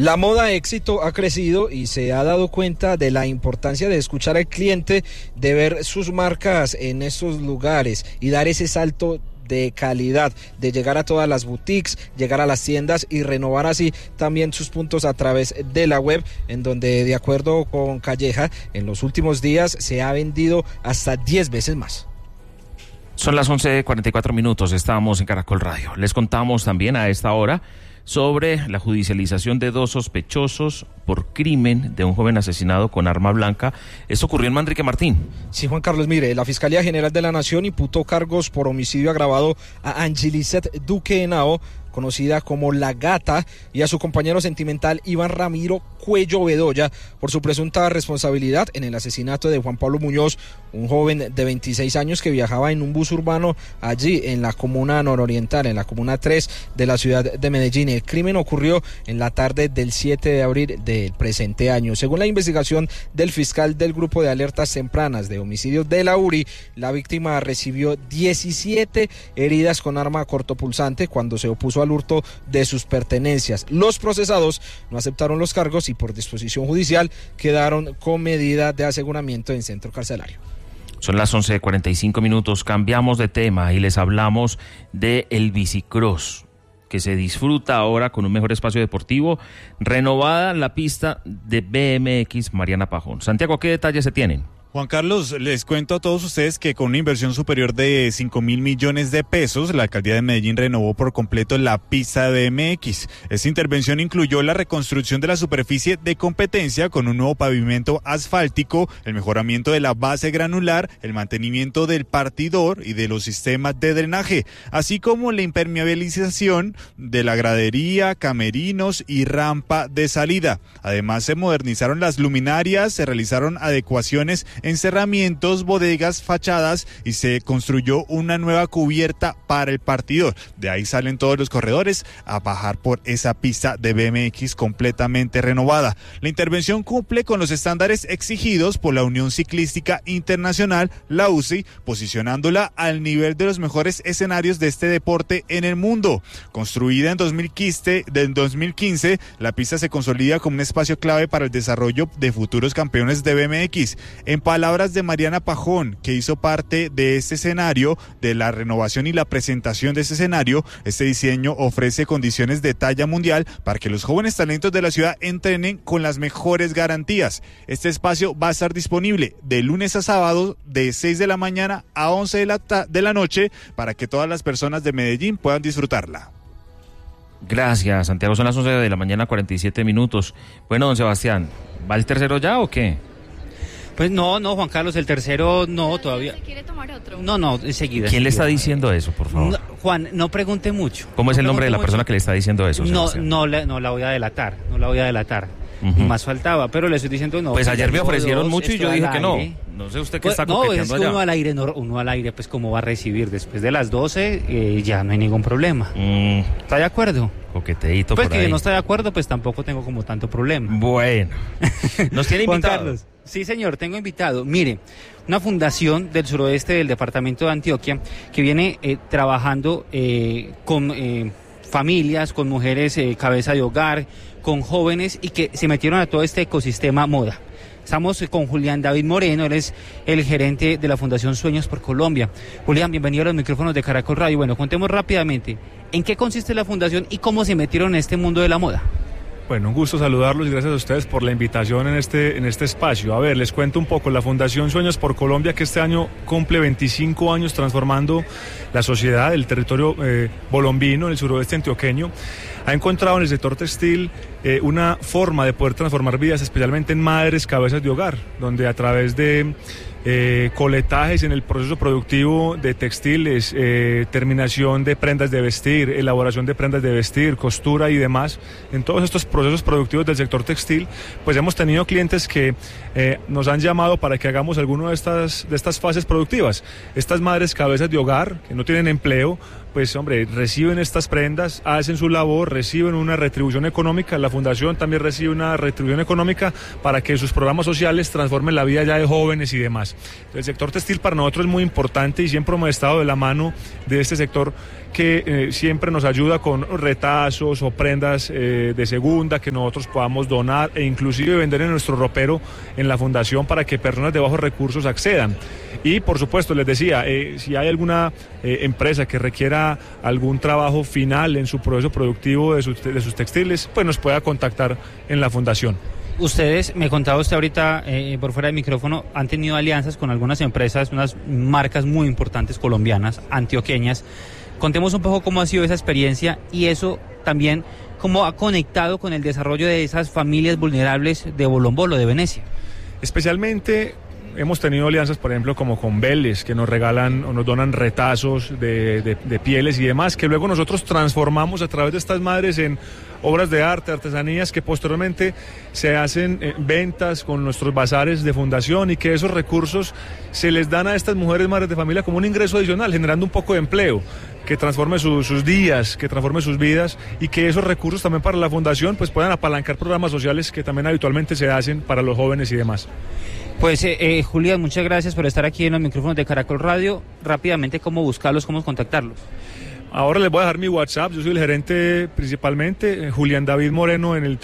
La moda éxito ha crecido y se ha dado cuenta de la importancia de escuchar al cliente, de ver sus marcas en estos lugares y dar ese salto de calidad, de llegar a todas las boutiques, llegar a las tiendas y renovar así también sus puntos a través de la web, en donde, de acuerdo con Calleja, en los últimos días se ha vendido hasta 10 veces más. Son las 11:44, estamos en Caracol Radio. Les contamos también a esta hora sobre la judicialización de 2 sospechosos por crimen de un joven asesinado con arma blanca. Esto ocurrió en Manrique Martín. Sí, Juan Carlos, mire, la Fiscalía General de la Nación imputó cargos por homicidio agravado a Angelicet Duque Henao, conocida como La Gata, y a su compañero sentimental Iván Ramiro Cuello Bedoya por su presunta responsabilidad en el asesinato de Juan Pablo Muñoz, un joven de 26 años que viajaba en un bus urbano allí en la comuna nororiental, en la comuna 3 de la ciudad de Medellín. El crimen ocurrió en la tarde del 7 de abril del presente año. Según la investigación del fiscal del Grupo de Alertas Tempranas de Homicidios de la URI, la víctima recibió 17 heridas con arma cortopulsante cuando se opuso al hurto de sus pertenencias. Los procesados no aceptaron los cargos y por disposición judicial quedaron con medida de aseguramiento en centro carcelario. Son las 11:45, cambiamos de tema y les hablamos de el bicicross, que se disfruta ahora con un mejor espacio deportivo, renovada la pista de BMX Mariana Pajón. Santiago, ¿qué detalles se tienen? Juan Carlos, les cuento a todos ustedes que con una inversión superior de 5.000 millones de pesos, la alcaldía de Medellín renovó por completo la pista de BMX. Esta intervención incluyó la reconstrucción de la superficie de competencia con un nuevo pavimento asfáltico, el mejoramiento de la base granular, el mantenimiento del partidor y de los sistemas de drenaje, así como la impermeabilización de la gradería, camerinos y rampa de salida. Además, se modernizaron las luminarias, se realizaron adecuaciones encerramientos, bodegas, fachadas y se construyó una nueva cubierta para el partidor. De ahí salen todos los corredores a bajar por esa pista de BMX completamente renovada. La intervención cumple con los estándares exigidos por la Unión Ciclística Internacional, la UCI, posicionándola al nivel de los mejores escenarios de este deporte en el mundo. Construida en 2015, la pista se consolida como un espacio clave para el desarrollo de futuros campeones de BMX. En palabras de Mariana Pajón, que hizo parte de este escenario, de la renovación y la presentación de este escenario, este diseño ofrece condiciones de talla mundial para que los jóvenes talentos de la ciudad entrenen con las mejores garantías. Este espacio va a estar disponible de lunes a sábado de 6 de la mañana a 11 de la noche para que todas las personas de Medellín puedan disfrutarla. Gracias, Santiago. Son las 11:47. Bueno, don Sebastián, ¿va el tercero ya o qué? Pues no, Juan Carlos, el tercero no, todavía. ¿Se quiere tomar otro? No, enseguida. ¿Quién le está diciendo eso, por favor? No, Juan, no pregunte mucho. ¿Cómo es el nombre de la persona que le está diciendo eso, Sebastián? No la voy a delatar, Uh-huh. Más faltaba, pero le estoy diciendo no. Pues ayer me ofrecieron mucho y yo dije que no. No sé usted qué está coqueteando allá. No, es que uno al aire, pues cómo va a recibir después de las 12, ya no hay ningún problema. ¿Está de acuerdo? Coqueteíto pues por que ahí. No está de acuerdo, pues tampoco tengo como tanto problema. Bueno, nos tiene Juan invitado. Carlos. Sí, señor, tengo invitado. Mire, una fundación del suroeste del departamento de Antioquia que viene trabajando con familias, con mujeres cabeza de hogar, con jóvenes y que se metieron a todo este ecosistema moda. Estamos con Julián David Moreno, él es el gerente de la Fundación Sueños por Colombia. Julián, bienvenido a los micrófonos de Caracol Radio. Bueno, contemos rápidamente, ¿en qué consiste la fundación y cómo se metieron en este mundo de la moda? Bueno, un gusto saludarlos y gracias a ustedes por la invitación en este espacio. A ver, les cuento un poco. La Fundación Sueños por Colombia, que este año cumple 25 años transformando la sociedad, el territorio bolombino, el suroeste antioqueño, ha encontrado en el sector textil una forma de poder transformar vidas, especialmente en madres cabezas de hogar, donde a través de coletajes en el proceso productivo de textiles, terminación de prendas de vestir, elaboración de prendas de vestir, costura y demás, en todos estos procesos productivos del sector textil, pues hemos tenido clientes que nos han llamado para que hagamos alguna de estas fases productivas. Estas madres cabezas de hogar que no tienen empleo, pues hombre, reciben estas prendas, hacen su labor, reciben una retribución económica, la fundación también recibe una retribución económica para que sus programas sociales transformen la vida ya de jóvenes y demás. más. El sector textil para nosotros es muy importante y siempre hemos estado de la mano de este sector que siempre nos ayuda con retazos o prendas de segunda que nosotros podamos donar e inclusive vender en nuestro ropero en la fundación para que personas de bajos recursos accedan. Y por supuesto, les decía, si hay alguna empresa que requiera algún trabajo final en su proceso productivo de sus textiles, pues nos pueda contactar en la fundación. Ustedes, me contaba usted ahorita por fuera del micrófono, han tenido alianzas con algunas empresas, unas marcas muy importantes colombianas, antioqueñas. Contemos un poco cómo ha sido esa experiencia y eso también cómo ha conectado con el desarrollo de esas familias vulnerables de Bolombolo, de Venecia. Especialmente hemos tenido alianzas, por ejemplo, como con Vélez, que nos regalan o nos donan retazos de pieles y demás, que luego nosotros transformamos a través de estas madres en obras de arte, artesanías, que posteriormente se hacen ventas con nuestros bazares de fundación y que esos recursos se les dan a estas mujeres madres de familia como un ingreso adicional, generando un poco de empleo, que transforme sus días, que transforme sus vidas y que esos recursos también para la fundación pues puedan apalancar programas sociales que también habitualmente se hacen para los jóvenes y demás. Pues Julián, muchas gracias por estar aquí en los micrófonos de Caracol Radio. Rápidamente, ¿cómo buscarlos, cómo contactarlos? Ahora les voy a dejar mi WhatsApp, yo soy el gerente principalmente, Julián David Moreno, en el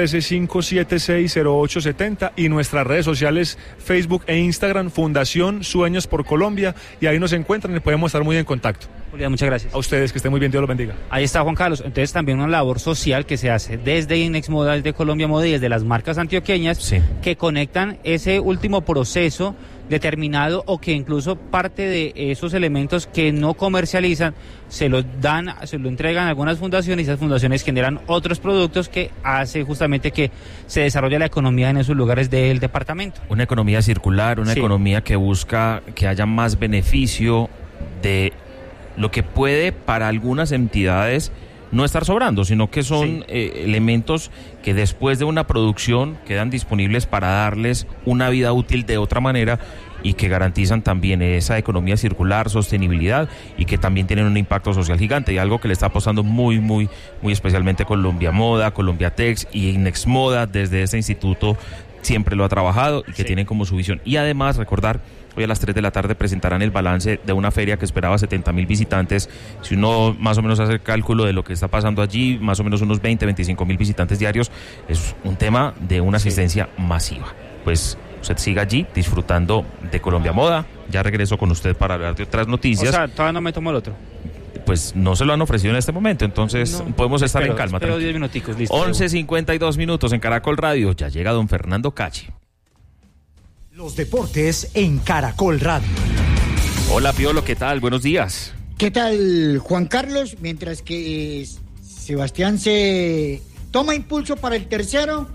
313-576-0870 y nuestras redes sociales Facebook e Instagram, Fundación Sueños por Colombia, y ahí nos encuentran y podemos estar muy en contacto. Julián, muchas gracias. A ustedes, que estén muy bien, Dios los bendiga. Ahí está Juan Carlos, entonces también una labor social que se hace desde Inex Moda, desde Colombia Moda y desde las marcas antioqueñas, sí, que conectan ese último proceso determinado o que incluso parte de esos elementos que no comercializan se lo entregan a algunas fundaciones y esas fundaciones generan otros productos que hace justamente que se desarrolle la economía en esos lugares del departamento. Una economía circular, una economía que busca que haya más beneficio de lo que puede para algunas entidades no estar sobrando, sino que son elementos que después de una producción quedan disponibles para darles una vida útil de otra manera y que garantizan también esa economía circular, sostenibilidad y que también tienen un impacto social gigante, y algo que le está apostando muy especialmente Colombia Moda, Colombia Tex y Inex Moda desde ese instituto siempre lo ha trabajado y que tienen como su visión. Y además recordar, hoy a las 3 de la tarde presentarán el balance de una feria que esperaba 70,000 visitantes. Si uno más o menos hace el cálculo de lo que está pasando allí, más o menos unos 20-25,000 visitantes diarios, es un tema de una asistencia masiva. Pues usted siga allí disfrutando de Colombia Moda. Ya regreso con usted para hablar de otras noticias. O sea, todavía no me tomo el otro. Pues no se lo han ofrecido en este momento, entonces podemos estar en calma. Espero 10 minuticos, listo. 11:52 minutos en Caracol Radio. Ya llega don Fernando Cachi. Los deportes en Caracol Radio. Hola, Piolo, ¿qué tal? Buenos días. ¿Qué tal, Juan Carlos? Mientras que Sebastián se toma impulso para el tercero.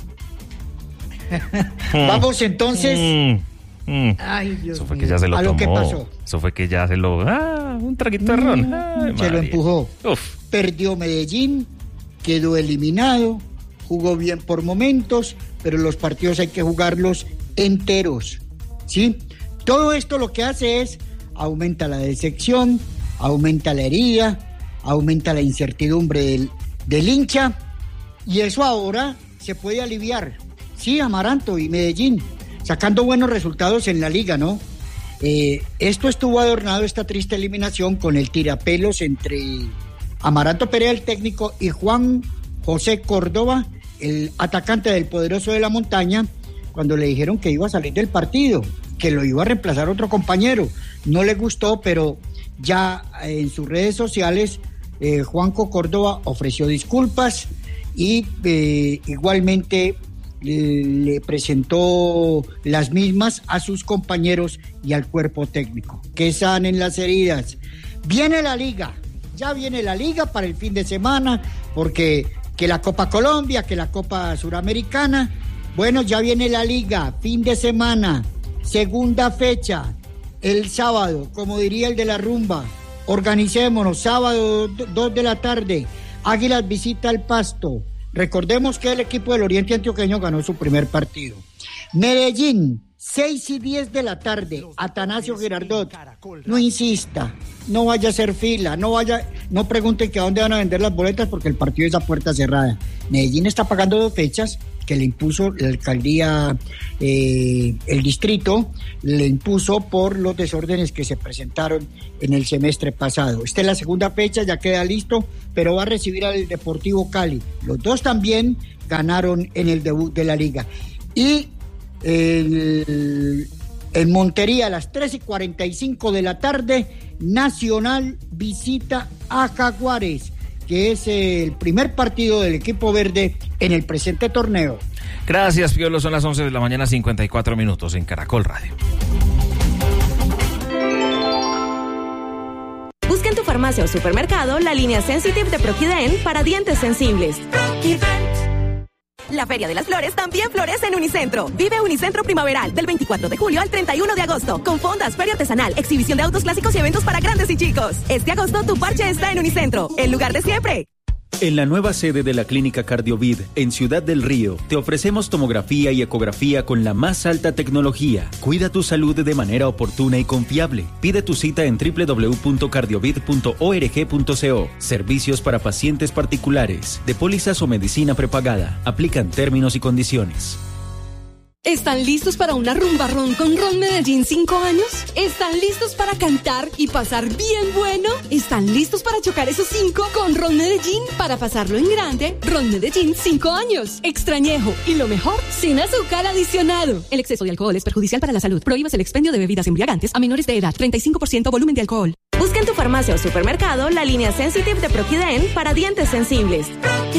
Vamos entonces. Ay, Dios Eso fue mío. que ya se lo a lo tomó. que pasó. Eso fue que ya se lo... un traguito de ron. Ay, se lo María. empujó. Uf. Perdió Medellín, quedó eliminado, jugó bien por momentos, pero los partidos hay que jugarlos enteros, ¿sí? Todo esto lo que hace es aumenta la decepción, aumenta la herida, aumenta la incertidumbre del hincha, y eso ahora se puede aliviar. Sí, Amaranto y Medellín, sacando buenos resultados en la liga, ¿no? Esto estuvo adornado, esta triste eliminación, con el tirapelos entre Amaranto Perea, el técnico, y Juan José Córdoba, el atacante del Poderoso de la Montaña, cuando le dijeron que iba a salir del partido, que lo iba a reemplazar otro compañero. No le gustó, pero ya en sus redes sociales Juanco Córdoba ofreció disculpas y igualmente le presentó las mismas a sus compañeros y al cuerpo técnico. Que sanen las heridas. Viene la liga, ya viene la liga para el fin de semana, porque que la Copa Colombia, que la Copa Suramericana. Bueno, ya viene la liga, fin de semana, segunda fecha, el sábado, como diría el de la rumba. Organicémonos, sábado 2 de la tarde, Águilas visita al Pasto. Recordemos que el equipo del Oriente Antioqueño ganó su primer partido. Medellín, 6:10 de la tarde, Atanasio Girardot. No insista, no vaya a hacer fila, no pregunten que a dónde van a vender las boletas porque el partido es a puerta cerrada. Medellín está pagando 2 fechas que le impuso la alcaldía, el distrito, le impuso por los desórdenes que se presentaron en el semestre pasado. Esta es la segunda fecha, ya queda listo, pero va a recibir al Deportivo Cali. Los dos también ganaron en el debut de la liga. Y en Montería a las 3:45 de la tarde, Nacional visita a Jaguares, que es el primer partido del equipo verde en el presente torneo. Gracias, Piolo. Son las 11 de la mañana, 54 minutos en Caracol Radio. Busca en tu farmacia o supermercado la línea Sensitive de Proquiden para dientes sensibles. La Feria de las Flores también florece en Unicentro. Vive Unicentro Primaveral del 24 de julio al 31 de agosto. Con fondas, feria artesanal, exhibición de autos clásicos y eventos para grandes y chicos. Este agosto tu parche está en Unicentro, el lugar de siempre. En la nueva sede de la Clínica Cardiovid en Ciudad del Río, te ofrecemos tomografía y ecografía con la más alta tecnología. Cuida tu salud de manera oportuna y confiable. Pide tu cita en www.cardiovid.org.co. Servicios para pacientes particulares, de pólizas o medicina prepagada. Aplican términos y condiciones. ¿Están listos para una rumbarrón con Ron Medellín 5 años? ¿Están listos para cantar y pasar bien bueno? ¿Están listos para chocar esos 5 con Ron Medellín? Para pasarlo en grande, Ron Medellín 5 años. Extrañejo y lo mejor, sin azúcar adicionado. El exceso de alcohol es perjudicial para la salud. Prohíbas el expendio de bebidas embriagantes a menores de edad. 35% volumen de alcohol. Busca en tu farmacia o supermercado la línea Sensitive de Proquiden para dientes sensibles.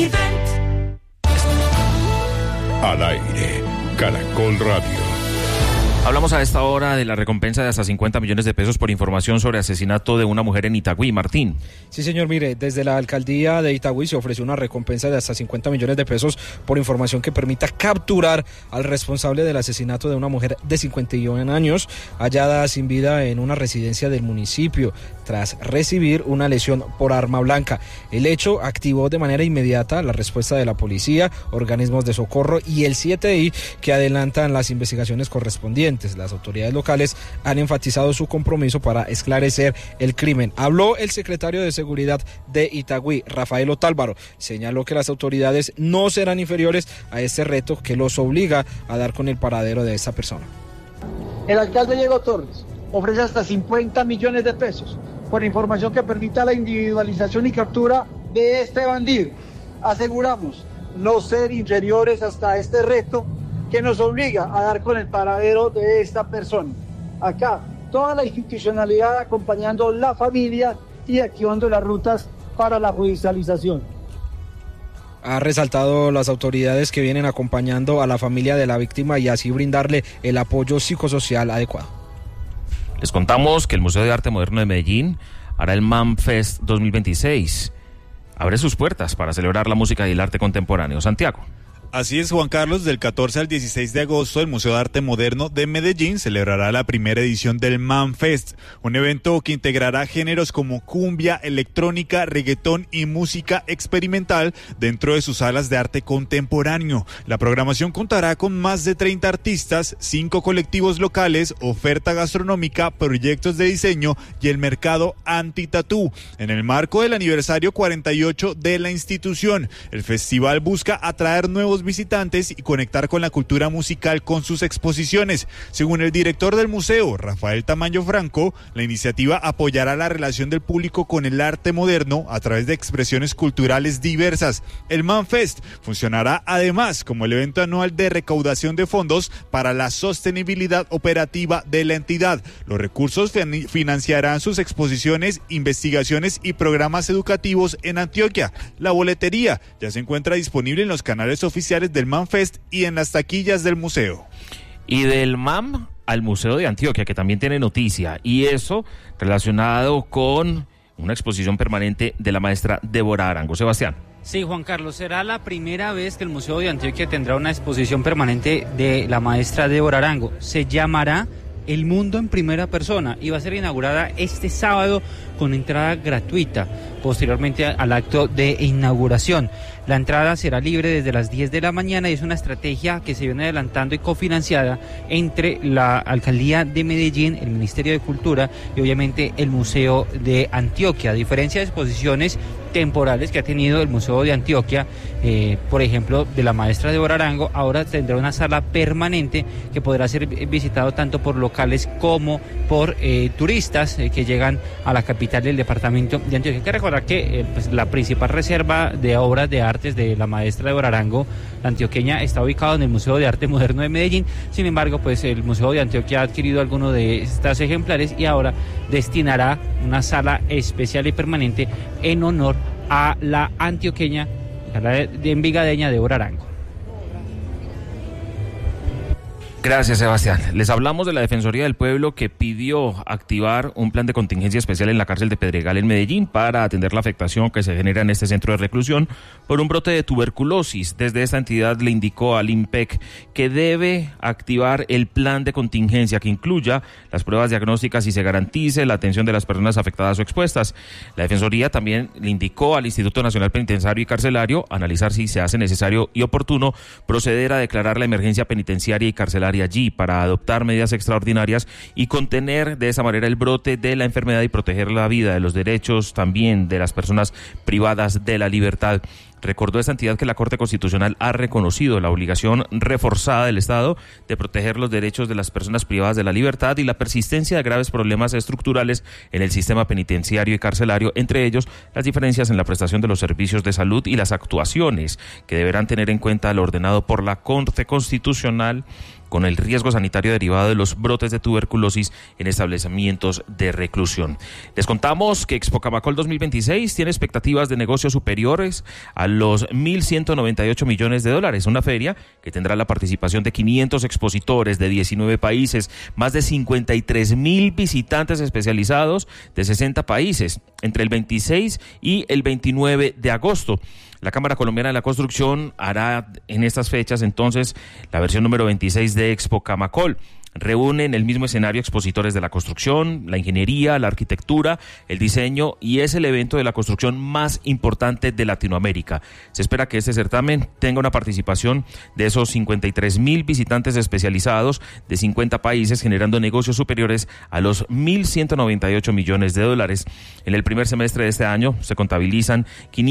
Al aire, Caracol Radio. Hablamos a esta hora de la recompensa de hasta 50 millones de pesos por información sobre asesinato de una mujer en Itagüí. Martín. Sí, señor, mire, desde la alcaldía de Itagüí se ofreció una recompensa de hasta 50 millones de pesos por información que permita capturar al responsable del asesinato de una mujer de 51 años hallada sin vida en una residencia del municipio tras recibir una lesión por arma blanca. El hecho activó de manera inmediata la respuesta de la policía, organismos de socorro y el 7I, que adelantan las investigaciones correspondientes. Las autoridades locales han enfatizado su compromiso para esclarecer el crimen. Habló el secretario de Seguridad de Itagüí, Rafael Otálvaro. Señaló que las autoridades no serán inferiores a este reto que los obliga a dar con el paradero de esta persona. El alcalde Diego Torres ofrece hasta 50 millones de pesos por información que permita la individualización y captura de este bandido. Aseguramos no ser inferiores hasta este reto que nos obliga a dar con el paradero de esta persona. Acá, toda la institucionalidad acompañando la familia y activando las rutas para la judicialización. Ha resaltado las autoridades que vienen acompañando a la familia de la víctima y así brindarle el apoyo psicosocial adecuado. Les contamos que el Museo de Arte Moderno de Medellín hará el MAM Fest 2026. Abre sus puertas para celebrar la música y el arte contemporáneo. Santiago. Así es, Juan Carlos, del 14 al 16 de agosto el Museo de Arte Moderno de Medellín celebrará la primera edición del MAM Fest, un evento que integrará géneros como cumbia, electrónica, reggaetón y música experimental dentro de sus salas de arte contemporáneo. La programación contará con más de 30 artistas, 5 colectivos locales, oferta gastronómica, proyectos de diseño y el mercado anti-tatú. En el marco del aniversario 48 de la institución, el festival busca atraer nuevos visitantes y conectar con la cultura musical con sus exposiciones. Según el director del museo, Rafael Tamayo Franco, la iniciativa apoyará la relación del público con el arte moderno a través de expresiones culturales diversas. El MANFest funcionará además como el evento anual de recaudación de fondos para la sostenibilidad operativa de la entidad. Los recursos financiarán sus exposiciones, investigaciones y programas educativos en Antioquia. La boletería ya se encuentra disponible en los canales oficiales del MANFest y en las taquillas del museo. Y del MAM al Museo de Antioquia, que también tiene noticia, y eso relacionado con una exposición permanente de la maestra Débora Arango. Sebastián. Sí, Juan Carlos, será la primera vez que el Museo de Antioquia tendrá una exposición permanente de la maestra Débora Arango. Se llamará El Mundo en Primera Persona y va a ser inaugurada este sábado con entrada gratuita. posteriormente al acto de inauguración. La entrada será libre desde las 10 de la mañana y es una estrategia que se viene adelantando y cofinanciada entre la Alcaldía de Medellín, el Ministerio de Cultura y obviamente el Museo de Antioquia. A diferencia de exposiciones temporales que ha tenido el Museo de Antioquia, por ejemplo, de la maestra de Arango, ahora tendrá una sala permanente que podrá ser visitado tanto por locales como por turistas que llegan a la capital del departamento de Antioquia. Hay que recordar que pues, la principal reserva de obras de artes de la maestra de Arango, la antioqueña, está ubicado en el Museo de Arte Moderno de Medellín. Sin embargo, pues el Museo de Antioquia ha adquirido algunos de estas ejemplares y ahora destinará una sala especial y permanente en honor a la antioqueña, a la envigadeña de Arango. Gracias, Sebastián. Les hablamos de la Defensoría del Pueblo, que pidió activar un plan de contingencia especial en la cárcel de Pedregal en Medellín para atender la afectación que se genera en este centro de reclusión por un brote de tuberculosis. Desde esta entidad le indicó al INPEC que debe activar el plan de contingencia que incluya las pruebas diagnósticas y se garantice la atención de las personas afectadas o expuestas. La Defensoría también le indicó al Instituto Nacional Penitenciario y Carcelario analizar si se hace necesario y oportuno proceder a declarar la emergencia penitenciaria y carcelaria allí para adoptar medidas extraordinarias y contener de esa manera el brote de la enfermedad y proteger la vida, de los derechos también de las personas privadas de la libertad. Recordó esta entidad que la Corte Constitucional ha reconocido la obligación reforzada del Estado de proteger los derechos de las personas privadas de la libertad y la persistencia de graves problemas estructurales en el sistema penitenciario y carcelario, entre ellos las diferencias en la prestación de los servicios de salud y las actuaciones que deberán tener en cuenta lo ordenado por la Corte Constitucional con el riesgo sanitario derivado de los brotes de tuberculosis en establecimientos de reclusión. Les contamos que Expo Camacol 2026 tiene expectativas de negocios superiores a los 1.198 millones de dólares, una feria que tendrá la participación de 500 expositores de 19 países, más de 53.000 visitantes especializados de 60 países, entre el 26 y el 29 de agosto. La Cámara Colombiana de la Construcción hará en estas fechas entonces la versión número 26 de Expo Camacol. Reúne en el mismo escenario expositores de la construcción, la ingeniería, la arquitectura, el diseño y es el evento de la construcción más importante de Latinoamérica. Se espera que este certamen tenga una participación de esos 53.000 visitantes especializados de 50 países, generando negocios superiores a los 1.198 millones de dólares. En el primer semestre de este año se contabilizan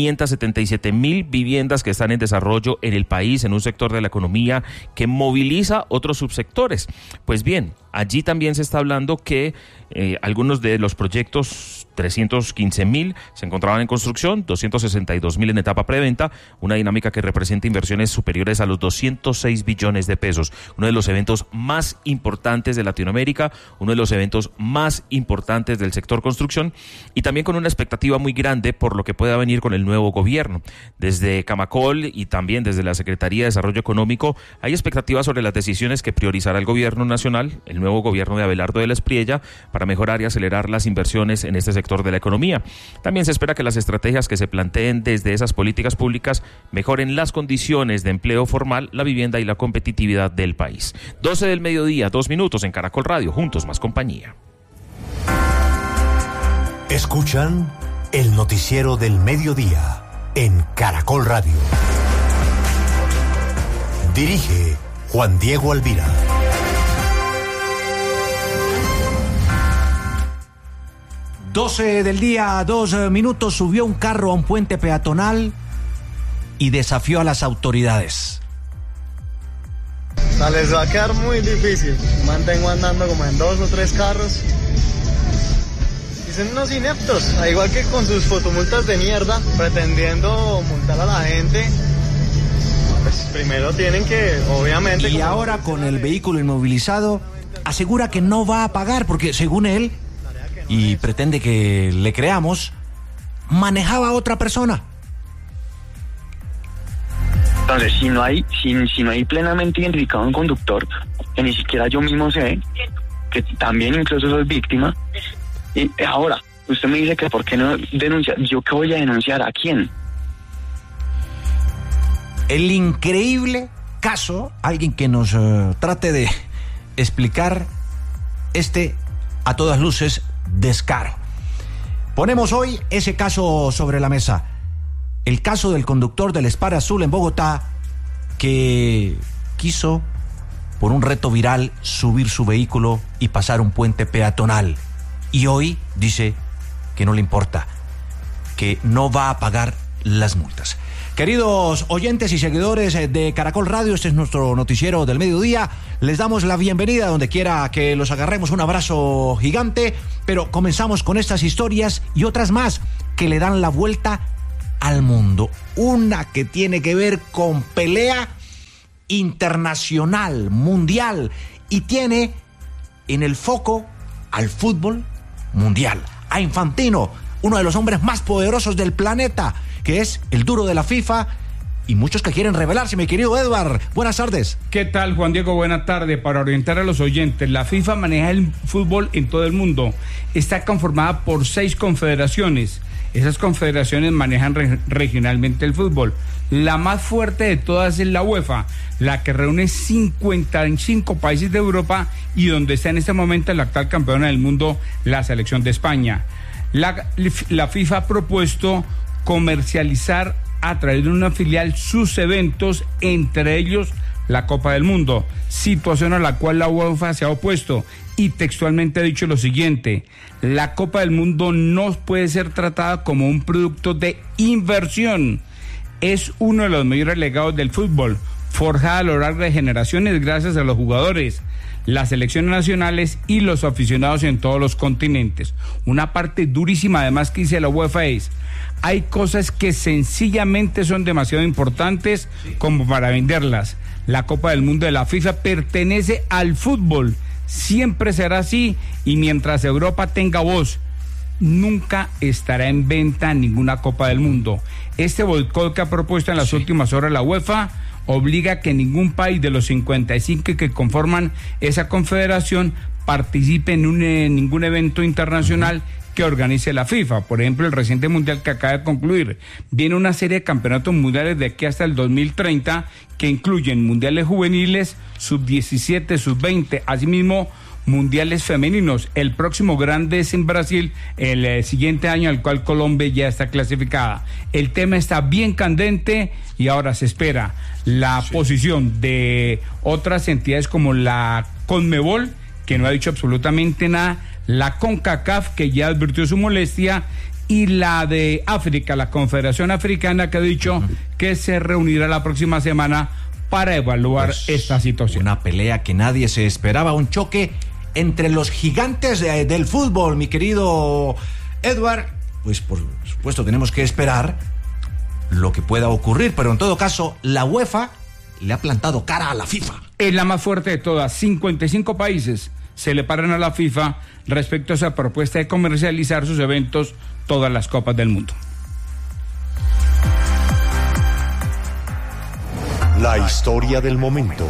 577.000 viviendas que están en desarrollo en el país, en un sector de la economía que moviliza otros subsectores. Pues bien, allí también se está hablando que algunos de los proyectos, 315.000, se encontraban en construcción, 262.000 en etapa preventa, una dinámica que representa inversiones superiores a los 206 billones de pesos. Uno de los eventos más importantes de Latinoamérica, uno de los eventos más importantes del sector construcción y también con una expectativa muy grande por lo que pueda venir con el nuevo gobierno. Desde Camacol y también desde la Secretaría de Desarrollo Económico hay expectativas sobre las decisiones que priorizará el gobierno nacional, el nuevo gobierno de Abelardo de la Espriella, para mejorar y acelerar las inversiones en este sector de la economía. También se espera que las estrategias que se planteen desde esas políticas públicas mejoren las condiciones de empleo formal, la vivienda y la competitividad del país. 12 del mediodía, 2 minutos en Caracol Radio, juntos más compañía. Escuchan el noticiero del mediodía en Caracol Radio. Dirige Juan Diego Alvira. 12 del día, 2 minutos, subió un carro a un puente peatonal y desafió a las autoridades. Les va a quedar muy difícil. Mantengo andando como en 2 o 3 carros. Y son unos ineptos, al igual que con sus fotomultas de mierda, pretendiendo multar a la gente. Pues primero tienen que, obviamente... Y ahora con el vehículo inmovilizado, asegura que no va a pagar porque según él, y pretende que le creamos, manejaba a otra persona. Entonces, si no hay plenamente identificado un conductor, que ni siquiera yo mismo sé, que también incluso soy víctima, y ahora, usted me dice que ¿por qué no denuncia? ¿Yo qué voy a denunciar? ¿A quién? El increíble caso, alguien que nos trate de explicar este, a todas luces, descaro. Ponemos hoy ese caso sobre la mesa. El caso del conductor del Spar Azul en Bogotá que quiso, por un reto viral, subir su vehículo y pasar un puente peatonal. Y hoy dice que no le importa, que no va a pagar las multas. Queridos oyentes y seguidores de Caracol Radio, este es nuestro noticiero del mediodía. Les damos la bienvenida donde quiera que los agarremos, un abrazo gigante, pero comenzamos con estas historias y otras más que le dan la vuelta al mundo. Una que tiene que ver con pelea internacional, mundial, y tiene en el foco al fútbol mundial, a Infantino, uno de los hombres más poderosos del planeta, que es el duro de la FIFA, y muchos que quieren rebelarse. Mi querido Edward, buenas tardes. ¿Qué tal, Juan Diego? Buenas tardes. Para orientar a los oyentes, la FIFA maneja el fútbol en todo el mundo. Está conformada por 6 confederaciones. Esas confederaciones manejan regionalmente el fútbol. La más fuerte de todas es la UEFA, la que reúne 55 países de Europa y donde está en este momento la actual campeona del mundo, la selección de España. La FIFA ha propuesto comercializar a través de una filial sus eventos, entre ellos la Copa del Mundo, situación a la cual la UEFA se ha opuesto y textualmente ha dicho lo siguiente: la Copa del Mundo no puede ser tratada como un producto de inversión, es uno de los mayores legados del fútbol, forjada a lo largo de generaciones gracias a los jugadores, las selecciones nacionales y los aficionados en todos los continentes. Una parte durísima además que dice la UEFA es: hay cosas que sencillamente son demasiado importantes como para venderlas. La Copa del Mundo de la FIFA pertenece al fútbol, siempre será así, y mientras Europa tenga voz, nunca estará en venta ninguna Copa del Mundo. Este boicot que ha propuesto en las últimas horas la UEFA obliga a que ningún país de los 55 que conforman esa confederación participe en ningún evento internacional que organice la FIFA. Por ejemplo, el reciente mundial que acaba de concluir. Viene una serie de campeonatos mundiales de aquí hasta el 2030 que incluyen mundiales juveniles, sub-17, sub-20, asimismo mundiales femeninos. El próximo grande es en Brasil el siguiente año, al cual Colombia ya está clasificada. El tema está bien candente y ahora se espera la posición de otras entidades como la Conmebol, que no ha dicho absolutamente nada, la CONCACAF, que ya advirtió su molestia, y la de África, la Confederación Africana, que ha dicho que se reunirá la próxima semana para evaluar esta situación. Una pelea que nadie se esperaba, un choque entre los gigantes del fútbol, mi querido Edward. Pues por supuesto tenemos que esperar lo que pueda ocurrir, pero en todo caso la UEFA le ha plantado cara a la FIFA. Es la más fuerte de todas, 55 países se le paran a la FIFA respecto a esa propuesta de comercializar sus eventos, todas las copas del mundo. La historia del momento.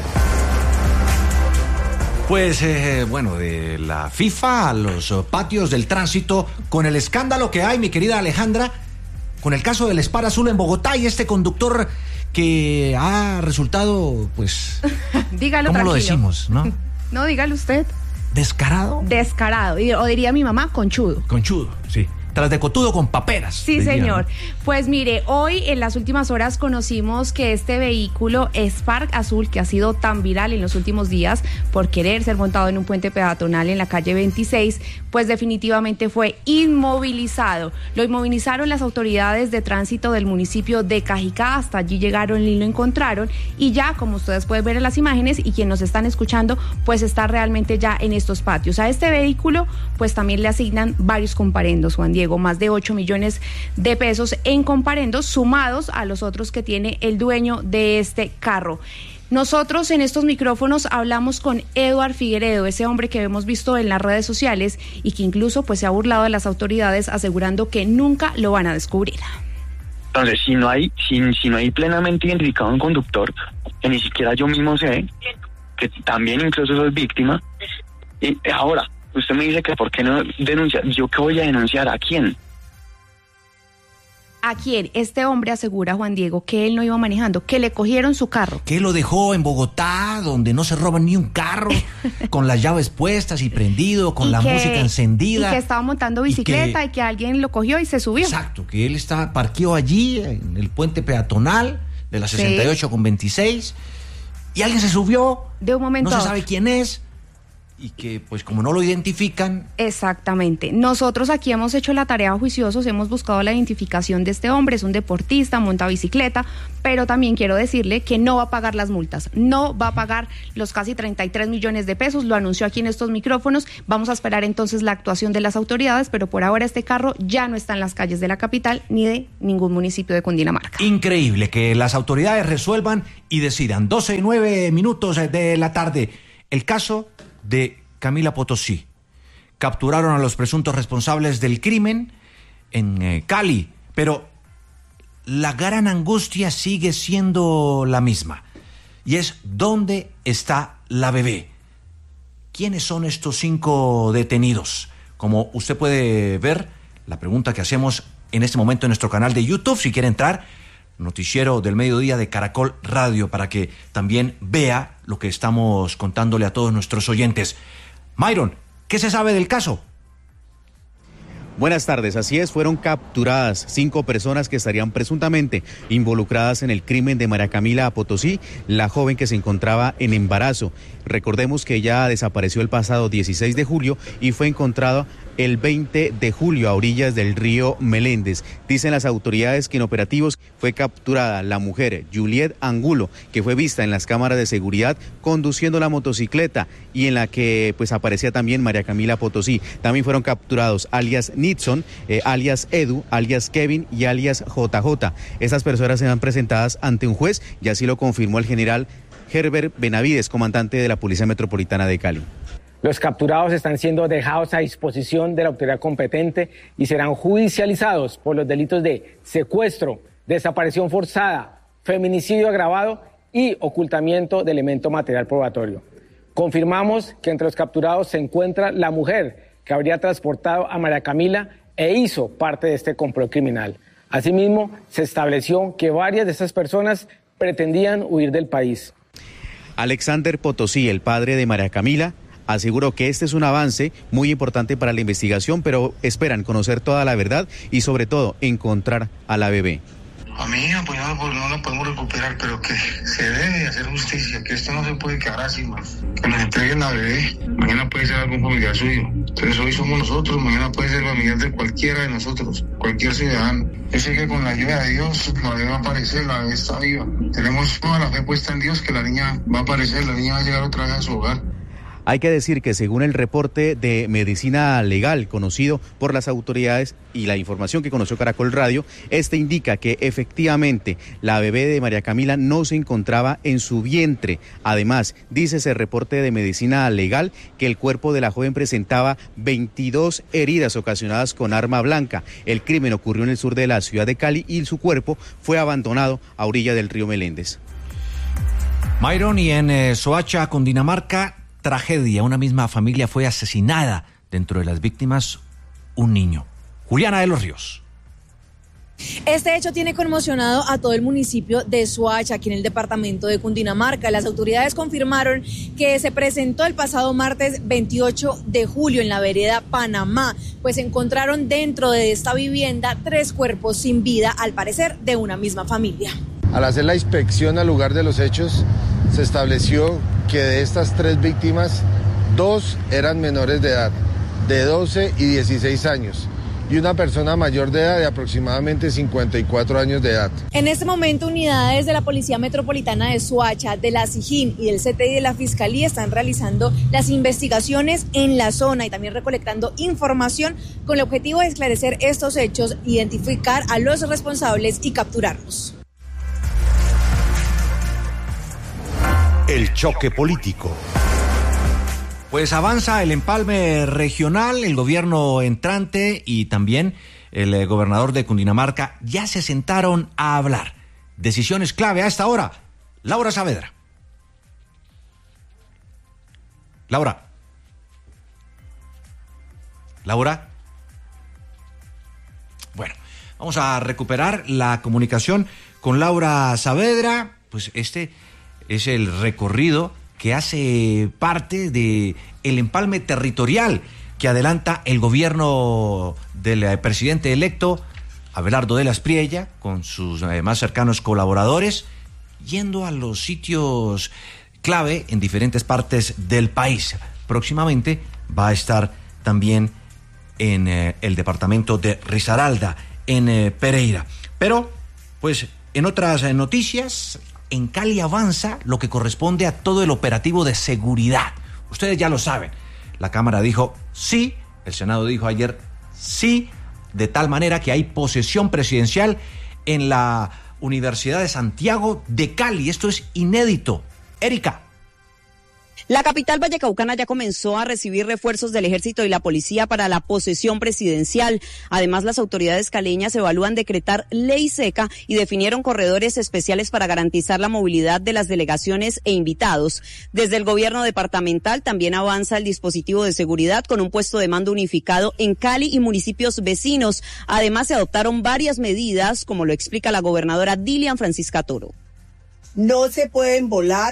Pues bueno, de la FIFA a los patios del tránsito, con el escándalo que hay, mi querida Alejandra, con el caso del Spar Azul en Bogotá y este conductor que ha resultado, pues, dígalo, ¿cómo tranquilo. lo decimos, no? No, dígalo usted. ¿Descarado? Descarado, o diría mi mamá, conchudo. Conchudo, sí. Tras de cotudo con paperas. Sí, señor. Pues mire, hoy en las últimas horas conocimos que este vehículo Spar Azul, que ha sido tan viral en los últimos días por querer ser montado en un puente peatonal en la calle 26, pues definitivamente fue inmovilizado. Lo inmovilizaron las autoridades de tránsito del municipio de Cajicá, hasta allí llegaron y lo encontraron, y ya, como ustedes pueden ver en las imágenes y quienes nos están escuchando, pues está realmente ya en estos patios. A este vehículo, pues también le asignan varios comparendos, Juan Diego, más de 8 millones de pesos en comparendos, sumados a los otros que tiene el dueño de este carro. Nosotros en estos micrófonos hablamos con Edward Figueredo, ese hombre que hemos visto en las redes sociales y que incluso pues se ha burlado de las autoridades, asegurando que nunca lo van a descubrir. Entonces, si no hay plenamente identificado un conductor, que ni siquiera yo mismo sé, que también incluso soy víctima, y ahora usted me dice que por qué no denunciar. ¿Yo qué voy a denunciar? ¿A quién? ¿A quién? Este hombre asegura, Juan Diego, que él no iba manejando, que le cogieron su carro. Que lo dejó en Bogotá, donde no se roban ni un carro, con las llaves puestas y prendido, con la música encendida. Y que estaba montando bicicleta y que alguien lo cogió y se subió. Exacto, que él estaba parqueado allí, en el puente peatonal de la 68 con 26, y alguien se subió. De un momento no se sabe quién es. Y que, pues, como no lo identifican... Exactamente. Nosotros aquí hemos hecho la tarea juiciosos, hemos buscado la identificación de este hombre, es un deportista, monta bicicleta, pero también quiero decirle que no va a pagar las multas, no va a pagar los casi 33 millones de pesos, lo anunció aquí en estos micrófonos. Vamos a esperar entonces la actuación de las autoridades, pero por ahora este carro ya no está en las calles de la capital ni de ningún municipio de Cundinamarca. Increíble que las autoridades resuelvan y decidan. 12:09 de la tarde. El caso de Camila Potosí. Capturaron a los presuntos responsables del crimen en Cali, pero la gran angustia sigue siendo la misma, y es ¿dónde está la bebé? ¿Quiénes son estos 5 detenidos? Como usted puede ver, la pregunta que hacemos en este momento en nuestro canal de YouTube, si quiere entrar, Noticiero del Mediodía de Caracol Radio, para que también vea lo que estamos contándole a todos nuestros oyentes. Myron, ¿qué se sabe del caso? Buenas tardes, así es, fueron capturadas 5 personas que estarían presuntamente involucradas en el crimen de María Camila Potosí, la joven que se encontraba en embarazo. Recordemos que ella desapareció el pasado 16 de julio y fue encontrada el 20 de julio a orillas del río Meléndez. Dicen las autoridades que en operativos fue capturada la mujer Juliet Angulo, que fue vista en las cámaras de seguridad conduciendo la motocicleta y en la que pues aparecía también María Camila Potosí. También fueron capturados alias Nixon, alias Edu, alias Kevin y alias JJ. Estas personas serán presentadas ante un juez y así lo confirmó el general Herbert Benavides, comandante de la Policía Metropolitana de Cali. Los capturados están siendo dejados a disposición de la autoridad competente y serán judicializados por los delitos de secuestro, desaparición forzada, feminicidio agravado y ocultamiento de elemento material probatorio. Confirmamos que entre los capturados se encuentra la mujer que habría transportado a María Camila e hizo parte de este complot criminal. Asimismo, se estableció que varias de estas personas pretendían huir del país. Alexander Potosí, el padre de María Camila, aseguró que este es un avance muy importante para la investigación, pero esperan conocer toda la verdad y sobre todo encontrar a la bebé. A mi hija pues no la podemos recuperar, pero que se debe hacer justicia, que esto no se puede quedar así más. Que nos entreguen la bebé, mañana puede ser algún familiar suyo. Entonces hoy somos nosotros, mañana puede ser familiar de cualquiera de nosotros, cualquier ciudadano. Yo sé que con la ayuda de Dios la bebé va a aparecer, la bebé está viva. Tenemos toda la fe puesta en Dios que la niña va a aparecer, la niña va a llegar otra vez a su hogar. Hay que decir que según el reporte de medicina legal conocido por las autoridades y la información que conoció Caracol Radio, este indica que efectivamente la bebé de María Camila no se encontraba en su vientre. Además, dice ese reporte de medicina legal que el cuerpo de la joven presentaba 22 heridas ocasionadas con arma blanca. El crimen ocurrió en el sur de la ciudad de Cali y su cuerpo fue abandonado a orilla del río Meléndez. Myron, y en Soacha, Cundinamarca, tragedia. Una misma familia fue asesinada. Dentro de las víctimas, un niño. Juliana de los Ríos. Este hecho tiene conmocionado a todo el municipio de Soacha, aquí en el departamento de Cundinamarca. Las autoridades confirmaron que se presentó el pasado martes 28 de julio en la vereda Panamá, pues encontraron dentro de esta vivienda 3 cuerpos sin vida, al parecer de una misma familia. Al hacer la inspección al lugar de los hechos, se estableció que de estas 3 víctimas, 2 eran menores de edad, de 12 y 16 años, y una persona mayor de edad de aproximadamente 54 años de edad. En este momento, unidades de la Policía Metropolitana de Soacha, de la SIJIN y del CTI de la Fiscalía están realizando las investigaciones en la zona y también recolectando información con el objetivo de esclarecer estos hechos, identificar a los responsables y capturarlos. El choque político. Pues avanza el empalme regional, el gobierno entrante y también el gobernador de Cundinamarca ya se sentaron a hablar. Decisiones clave a esta hora. Laura Saavedra. Laura. Bueno, Vamos a recuperar la comunicación con Laura Saavedra. Pues este es el recorrido que hace parte de el empalme territorial que adelanta el gobierno del presidente electo Abelardo de la Espriella con sus más cercanos colaboradores, yendo a los sitios clave en diferentes partes del país. Próximamente va a estar también en el departamento de Risaralda, en Pereira. Pero, pues, en otras noticias, en Cali avanza lo que corresponde a todo el operativo de seguridad. Ustedes ya lo saben. La Cámara dijo sí, el Senado dijo ayer sí, de tal manera que hay posesión presidencial en la Universidad de Santiago de Cali. Esto es inédito. Erika. La capital vallecaucana ya comenzó a recibir refuerzos del ejército y la policía para la posesión presidencial. Además, las autoridades caleñas evalúan decretar ley seca y definieron corredores especiales para garantizar la movilidad de las delegaciones e invitados. Desde el gobierno departamental también avanza el dispositivo de seguridad con un puesto de mando unificado en Cali y municipios vecinos. Además, se adoptaron varias medidas, como lo explica la gobernadora Dilian Francisca Toro. No se pueden volar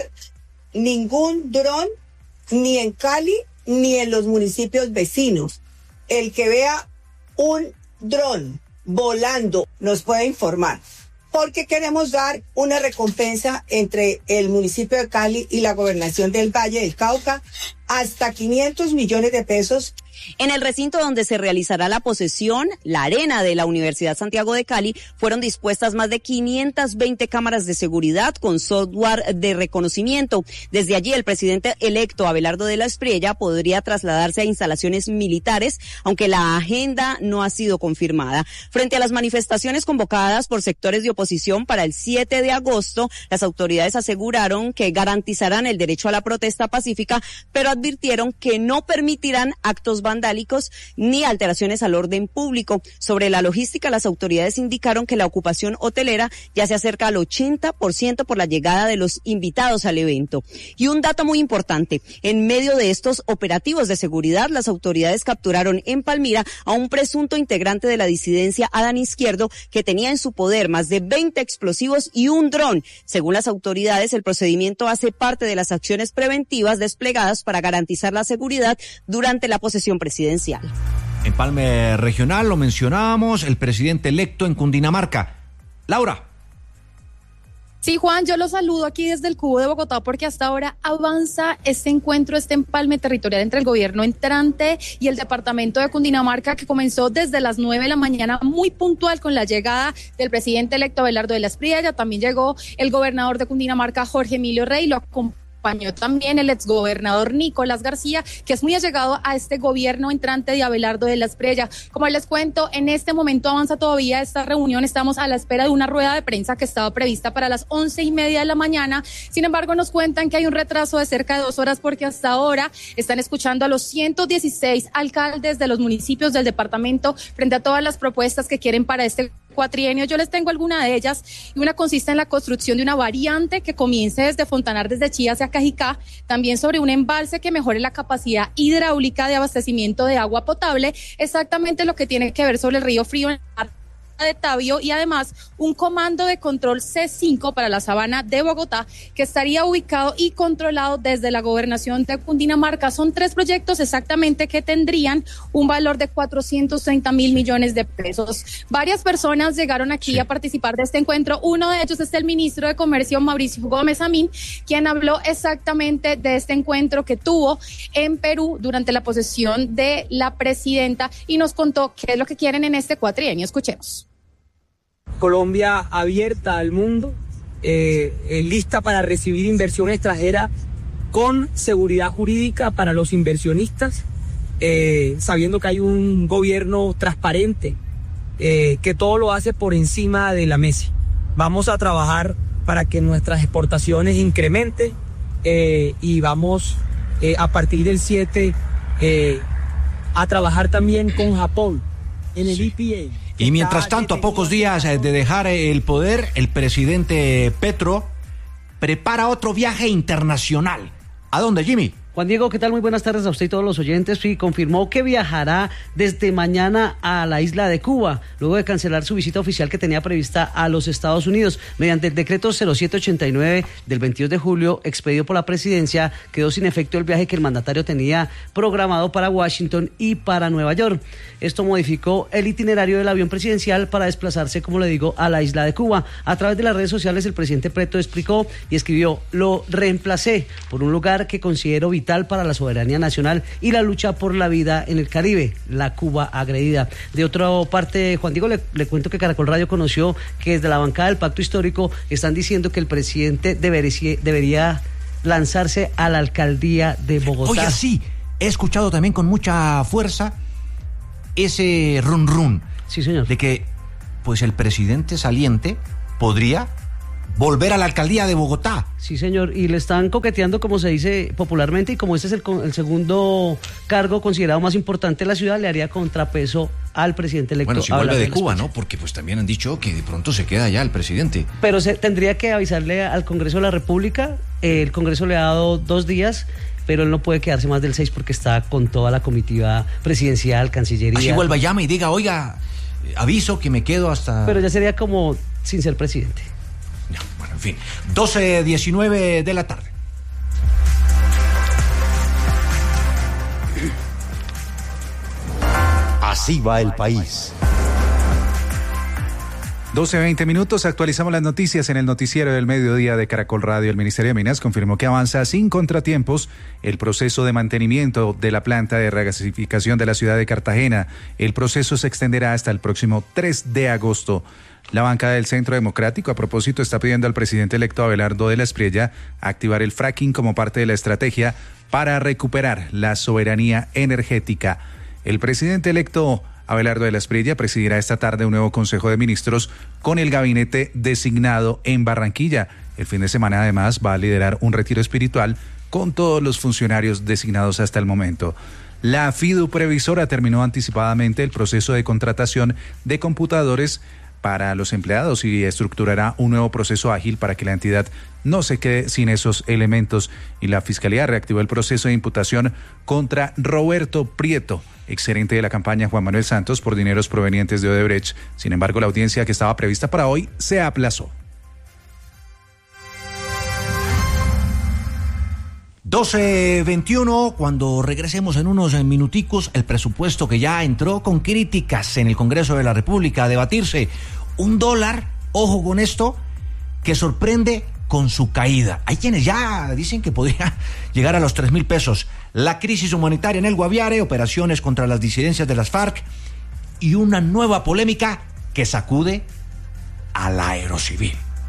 ningún dron, ni en Cali, ni en los municipios vecinos. El que vea un dron volando nos puede informar, porque queremos dar una recompensa entre el municipio de Cali y la gobernación del Valle del Cauca, hasta 500 millones de pesos. En el recinto donde se realizará la posesión, la arena de la Universidad Santiago de Cali, fueron dispuestas más de 520 cámaras de seguridad con software de reconocimiento. Desde allí, el presidente electo Abelardo de la Espriella podría trasladarse a instalaciones militares, aunque la agenda no ha sido confirmada. Frente a las manifestaciones convocadas por sectores de oposición para el 7 de agosto, las autoridades aseguraron que garantizarán el derecho a la protesta pacífica, pero advirtieron que no permitirán actos vandálicos ni alteraciones al orden público. Sobre la logística, las autoridades indicaron que la ocupación hotelera ya se acerca al 80% por la llegada de los invitados al evento. Y un dato muy importante, en medio de estos operativos de seguridad, las autoridades capturaron en Palmira a un presunto integrante de la disidencia Adán Izquierdo que tenía en su poder más de 20 explosivos y un dron. Según las autoridades, el procedimiento hace parte de las acciones preventivas desplegadas para garantizar la seguridad durante la posesión presidencial. Empalme regional, lo mencionábamos, el presidente electo en Cundinamarca. Laura. Sí, Juan, yo lo saludo aquí desde el Cubo de Bogotá porque hasta ahora avanza este encuentro, este empalme territorial entre el gobierno entrante y el departamento de Cundinamarca, que comenzó desde las 9 de la mañana, muy puntual con la llegada del presidente electo Abelardo de la Espriella. También llegó el gobernador de Cundinamarca, Jorge Emilio Rey, lo acompañó también el exgobernador Nicolás García, que es muy allegado a este gobierno entrante de Abelardo de la Espriella. Como les cuento, en este momento avanza todavía esta reunión, estamos a la espera de una rueda de prensa que estaba prevista para las 11:30 de la mañana. Sin embargo, nos cuentan que hay un retraso de cerca de 2 horas porque hasta ahora están escuchando a los 116 alcaldes de los municipios del departamento frente a todas las propuestas que quieren para este cuatrienio. Yo les tengo alguna de ellas, y una consiste en la construcción de una variante que comience desde Fontanar, desde Chía hacia Cajicá, también sobre un embalse que mejore la capacidad hidráulica de abastecimiento de agua potable, exactamente lo que tiene que ver sobre el río Frío de Tabio, y además un comando de control C5 para la sabana de Bogotá que estaría ubicado y controlado desde la gobernación de Cundinamarca. Son 3 proyectos exactamente que tendrían un valor de 430 mil millones de pesos. Varias personas llegaron aquí a participar de este encuentro. Uno de ellos es el ministro de Comercio, Mauricio Gómez Amín, quien habló exactamente de este encuentro que tuvo en Perú durante la posesión de la presidenta y nos contó qué es lo que quieren en este cuatrienio. Escuchemos. Colombia abierta al mundo, lista para recibir inversión extranjera con seguridad jurídica para los inversionistas, sabiendo que hay un gobierno transparente que todo lo hace por encima de la mesa. Vamos a trabajar para que nuestras exportaciones incrementen y vamos a partir del 7 a trabajar también con Japón en el EPA. Y mientras tanto, a pocos días de dejar el poder, el presidente Petro prepara otro viaje internacional. ¿A dónde, Jimmy? Juan Diego, ¿qué tal? Muy buenas tardes a usted y todos los oyentes. Sí, confirmó que viajará desde mañana a la isla de Cuba, luego de cancelar su visita oficial que tenía prevista a los Estados Unidos. Mediante el decreto 0789 del 22 de julio, expedido por la presidencia, quedó sin efecto el viaje que el mandatario tenía programado para Washington y para Nueva York. Esto modificó el itinerario del avión presidencial para desplazarse, como le digo, a la isla de Cuba. A través de las redes sociales, el presidente Petro explicó y escribió: lo reemplacé por un lugar que considero vital para la soberanía nacional y la lucha por la vida en el Caribe, la Cuba agredida. De otra parte, Juan Diego, le cuento que Caracol Radio conoció que desde la bancada del Pacto Histórico están diciendo que el presidente debería lanzarse a la alcaldía de Bogotá. Oiga, sí, he escuchado también con mucha fuerza ese run run. Sí, señor. De que, pues, el presidente saliente podría volver a la alcaldía de Bogotá. Sí, señor, y le están coqueteando, como se dice popularmente, y como este es el segundo cargo considerado más importante de la ciudad, le haría contrapeso al presidente electo. Bueno, si vuelve de Cuba, ¿no? Porque pues también han dicho que de pronto se queda ya el presidente. Pero tendría que avisarle al Congreso de la República. El Congreso le ha dado 2 días, pero él no puede quedarse más del 6 porque está con toda la comitiva presidencial, Cancillería. Así vuelva, llame y diga: oiga, aviso que me quedo hasta... Pero ya sería como sin ser presidente. No, bueno, en fin, 12:19 de la tarde. Así va el país. 12:20 minutos, actualizamos las noticias en el noticiero del mediodía de Caracol Radio. El Ministerio de Minas confirmó que avanza sin contratiempos el proceso de mantenimiento de la planta de regasificación de la ciudad de Cartagena. El proceso se extenderá hasta el próximo 3 de agosto. La bancada del Centro Democrático, a propósito, está pidiendo al presidente electo Abelardo de la Espriella activar el fracking como parte de la estrategia para recuperar la soberanía energética. El presidente electo Abelardo de la Espriella presidirá esta tarde un nuevo Consejo de Ministros con el gabinete designado en Barranquilla. El fin de semana, además, va a liderar un retiro espiritual con todos los funcionarios designados hasta el momento. La FIDU Previsora terminó anticipadamente el proceso de contratación de computadores para los empleados y estructurará un nuevo proceso ágil para que la entidad no se quede sin esos elementos. Y la Fiscalía reactivó el proceso de imputación contra Roberto Prieto, exgerente de la campaña Juan Manuel Santos, por dineros provenientes de Odebrecht. Sin embargo, la audiencia que estaba prevista para hoy se aplazó. 12:21, cuando regresemos en unos minuticos, el presupuesto que ya entró con críticas en el Congreso de la República a debatirse. $1, ojo con esto, que sorprende con su caída. Hay quienes ya dicen que podría llegar a los 3.000 pesos. La crisis humanitaria en el Guaviare, operaciones contra las disidencias de las FARC y una nueva polémica que sacude a la aerocivil.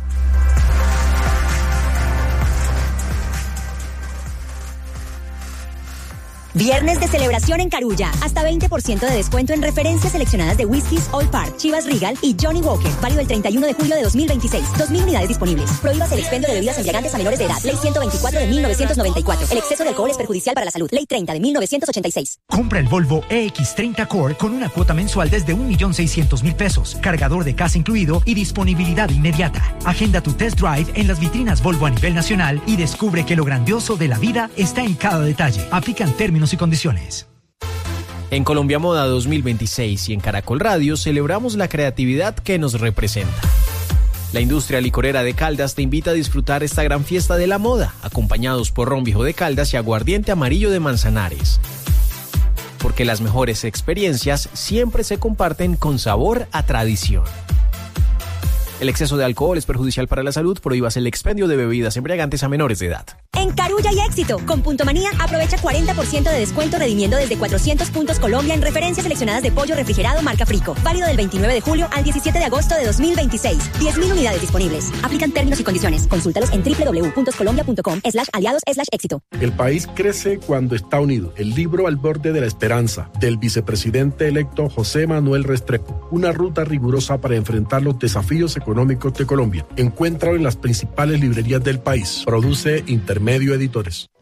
Viernes de celebración en Carulla. Hasta 20% de descuento en referencias seleccionadas de whiskies Old Park, Chivas Regal y Johnny Walker. Válido el 31 de julio de 2026. 2.000 unidades disponibles. Prohíbas el expendio de bebidas embriagantes a menores de edad. Ley 124 de 1994. El exceso de alcohol es perjudicial para la salud. Ley 30 de 1986. Compra el Volvo EX30 Core con una cuota mensual desde 1.600.000 pesos. Cargador de casa incluido y disponibilidad inmediata. Agenda tu test drive en las vitrinas Volvo a nivel nacional y descubre que lo grandioso de la vida está en cada detalle. Aplican términos y condiciones. En Colombia Moda 2026 y en Caracol Radio celebramos la creatividad que nos representa. La industria licorera de Caldas te invita a disfrutar esta gran fiesta de la moda, acompañados por ron viejo de Caldas y aguardiente amarillo de Manzanares. Porque las mejores experiencias siempre se comparten con sabor a tradición. El exceso de alcohol es perjudicial para la salud. Prohíbas el expendio de bebidas embriagantes a menores de edad. En Carulla y éxito. Con Punto Manía aprovecha 40% de descuento redimiendo desde 400 puntos Colombia en referencias seleccionadas de pollo refrigerado marca Frico. Válido del 29 de julio al 17 de agosto de 2026. 10.000 unidades disponibles. Aplican términos y condiciones. Consúltalos en www.colombia.com/aliados/éxito. El país crece cuando está unido. El libro Al borde de la esperanza, del vicepresidente electo José Manuel Restrepo. Una ruta rigurosa para enfrentar los desafíos económicos de Colombia. Encuéntralo en las principales librerías del país. Produce Intermedio Editores.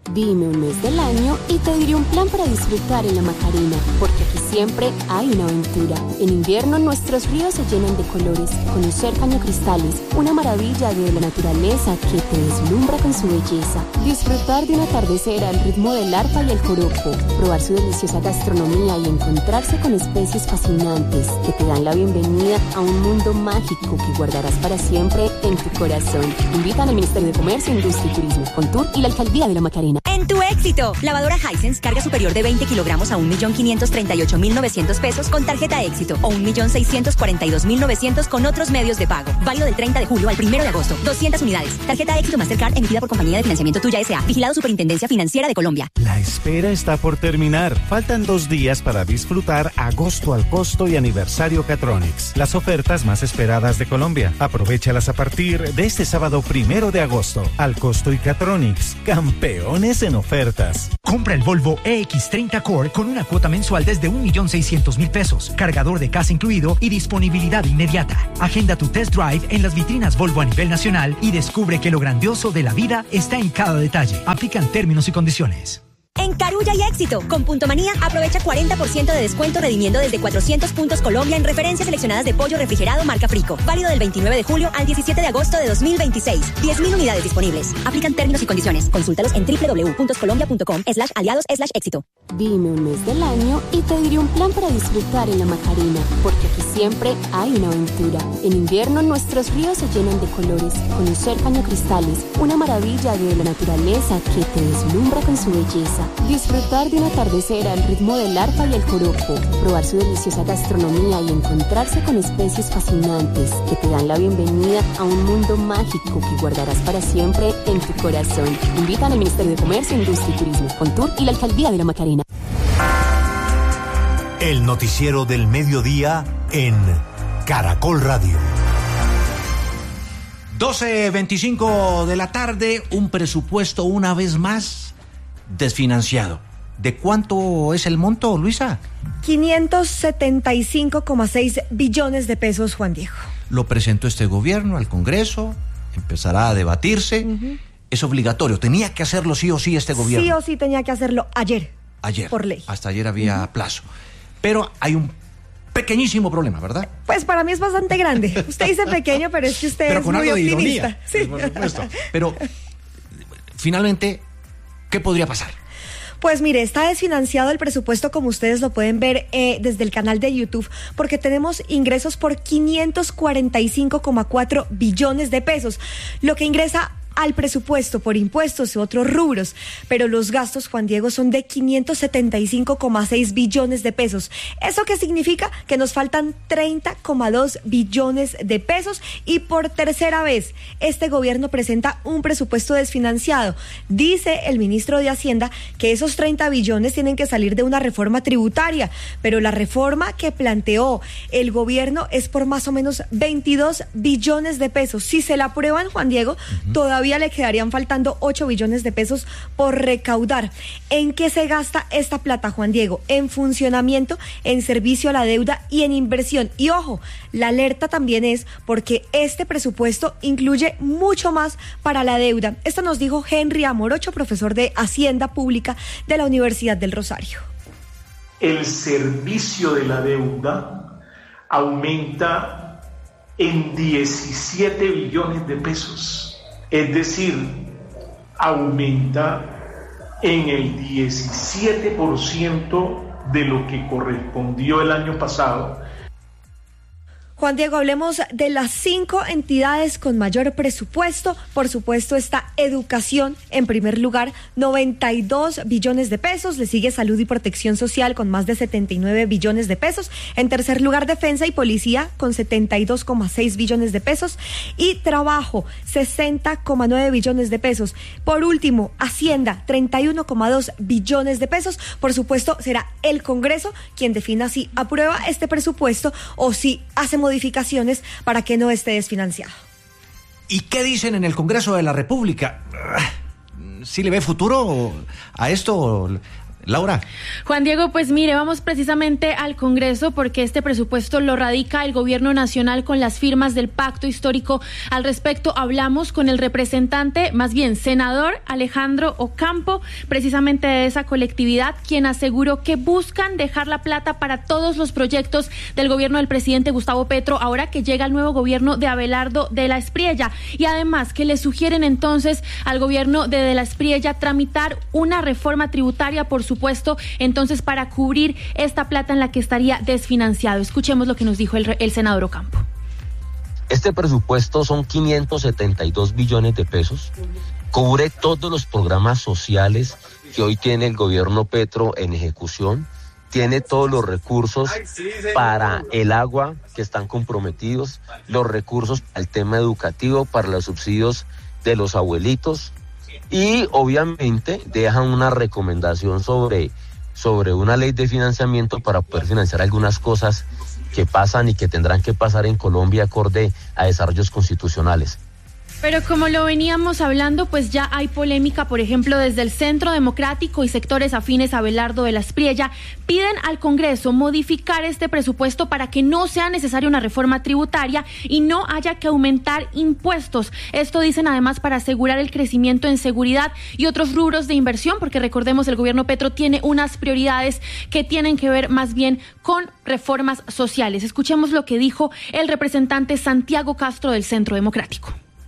Dime un mes del año y te diré un plan para disfrutar en la Macarena, porque aquí siempre hay una aventura. En invierno nuestros ríos se llenan de colores, conocer cañocristales, una maravilla de la naturaleza que te deslumbra con su belleza. Disfrutar de un atardecer al ritmo del arpa y el joropo, probar su deliciosa gastronomía y encontrarse con especies fascinantes que te dan la bienvenida a un mundo mágico que guardarás para siempre en tu corazón. Invitan al Ministerio de Comercio, Industria y Turismo, Contur y la Alcaldía de la Macarena. En tu éxito, lavadora Hisense, carga superior de 20 kilogramos a 1.538.900 pesos con tarjeta éxito o 1.642.900 con otros medios de pago. Válido del 30 de julio al 1 de agosto. 200 unidades. Tarjeta éxito Mastercard emitida por Compañía de Financiamiento Tuya S.A. Vigilado Superintendencia Financiera de Colombia. La espera está por terminar. Faltan 2 días para disfrutar Agosto al Costo y Aniversario Catronics. Las ofertas más esperadas de Colombia. Aprovéchalas a partir de este sábado 1 de agosto. Al Costo y Catronics. Campeones en ofertas. Compra el Volvo EX30 Core con una cuota mensual desde 1.600.000 pesos, cargador de casa incluido y disponibilidad inmediata. Agenda tu test drive en las vitrinas Volvo a nivel nacional y descubre que lo grandioso de la vida está en cada detalle. Aplican términos y condiciones. En Carulla y Éxito, con Punto Manía, aprovecha 40% de descuento redimiendo desde 400 puntos Colombia en referencias seleccionadas de pollo refrigerado marca Frico. Válido del 29 de julio al 17 de agosto de 2026. 10.000 unidades disponibles. Aplican términos y condiciones. Consúltalos en www.colombia.com/aliados/éxito. Dime un mes del año y te diré un plan para disfrutar en la Macarena, porque aquí siempre hay una aventura. En invierno nuestros ríos se llenan de colores, conocer cañocristales, una maravilla de la naturaleza que te deslumbra con su belleza. Disfrutar de un atardecer al ritmo del arpa y el joropo, probar su deliciosa gastronomía y encontrarse con especies fascinantes que te dan la bienvenida a un mundo mágico que guardarás para siempre en tu corazón. Invitan al Ministerio de Comercio, Industria y Turismo, Contur y la Alcaldía de la Macarena. El noticiero del mediodía en Caracol Radio. 12:25 de la tarde, un presupuesto una vez más desfinanciado. ¿De cuánto es el monto, Luisa? 575,6 billones de pesos, Juan Diego. Lo presentó este gobierno al Congreso, empezará a debatirse. Es obligatorio, tenía que hacerlo sí o sí este gobierno. Sí o sí tenía que hacerlo ayer. Por ley. Hasta ayer había plazo. Pero hay un pequeñísimo problema, ¿verdad? Pues para mí es bastante grande. Usted dice pequeño, pero es que usted es muy optimista. Sí. Por supuesto. Pero finalmente, ¿qué podría pasar? Pues mire, está desfinanciado el presupuesto, como ustedes lo pueden ver desde el canal de YouTube, porque tenemos ingresos por 545,4 billones de pesos, lo que ingresa al presupuesto por impuestos y otros rubros, pero los gastos, Juan Diego, son de 575,6 billones de pesos. ¿Eso qué significa? Que nos faltan 30,2 billones de pesos y por tercera vez este gobierno presenta un presupuesto desfinanciado. Dice el ministro de Hacienda que esos 30 billones tienen que salir de una reforma tributaria, pero la reforma que planteó el gobierno es por más o menos 22 billones de pesos. Si se la aprueban, Juan Diego, todavía le quedarían faltando 8 billones de pesos por recaudar. ¿En qué se gasta esta plata, Juan Diego? En funcionamiento, en servicio a la deuda y en inversión. Y ojo, la alerta también es porque este presupuesto incluye mucho más para la deuda. Esto nos dijo Henry Amorocho, profesor de Hacienda Pública de la Universidad del Rosario. El servicio de la deuda aumenta en 17 billones de pesos. Es decir, aumenta en el 17% de lo que correspondió el año pasado. Juan Diego, hablemos de las 5 entidades con mayor presupuesto. Por supuesto está educación en primer lugar, 92 billones de pesos. Le sigue salud y protección social con más de 79 billones de pesos. En tercer lugar, defensa y policía con 72,6 billones de pesos. Y trabajo, 60,9 billones de pesos. Por último, Hacienda, 31,2 billones de pesos. Por supuesto, será el Congreso quien defina si aprueba este presupuesto o si hace modificaciones para que no esté desfinanciado. ¿Y qué dicen en el Congreso de la República? ¿Sí le ve futuro a esto? Laura. Juan Diego, pues mire, vamos precisamente al Congreso porque este presupuesto lo radica el Gobierno Nacional con las firmas del Pacto Histórico. Al respecto hablamos con el representante, más bien senador Alejandro Ocampo, precisamente de esa colectividad, quien aseguró que buscan dejar la plata para todos los proyectos del gobierno del presidente Gustavo Petro, ahora que llega el nuevo gobierno de Abelardo de la Espriella, y además que le sugieren entonces al gobierno de la Espriella tramitar una reforma tributaria, por supuesto, entonces para cubrir esta plata en la que estaría desfinanciado. Escuchemos lo que nos dijo el senador Ocampo. Este presupuesto son 572 billones de pesos, cubre todos los programas sociales que hoy tiene el gobierno Petro en ejecución, tiene todos los recursos para el agua que están comprometidos, los recursos al tema educativo, para los subsidios de los abuelitos, y obviamente dejan una recomendación sobre una ley de financiamiento para poder financiar algunas cosas que pasan y que tendrán que pasar en Colombia acorde a desarrollos constitucionales. Pero como lo veníamos hablando, pues ya hay polémica, por ejemplo, desde el Centro Democrático y sectores afines a Abelardo de la Espriella piden al Congreso modificar este presupuesto para que no sea necesaria una reforma tributaria y no haya que aumentar impuestos. Esto dicen además para asegurar el crecimiento en seguridad y otros rubros de inversión, porque recordemos el gobierno Petro tiene unas prioridades que tienen que ver más bien con reformas sociales. Escuchemos lo que dijo el representante Santiago Castro del Centro Democrático.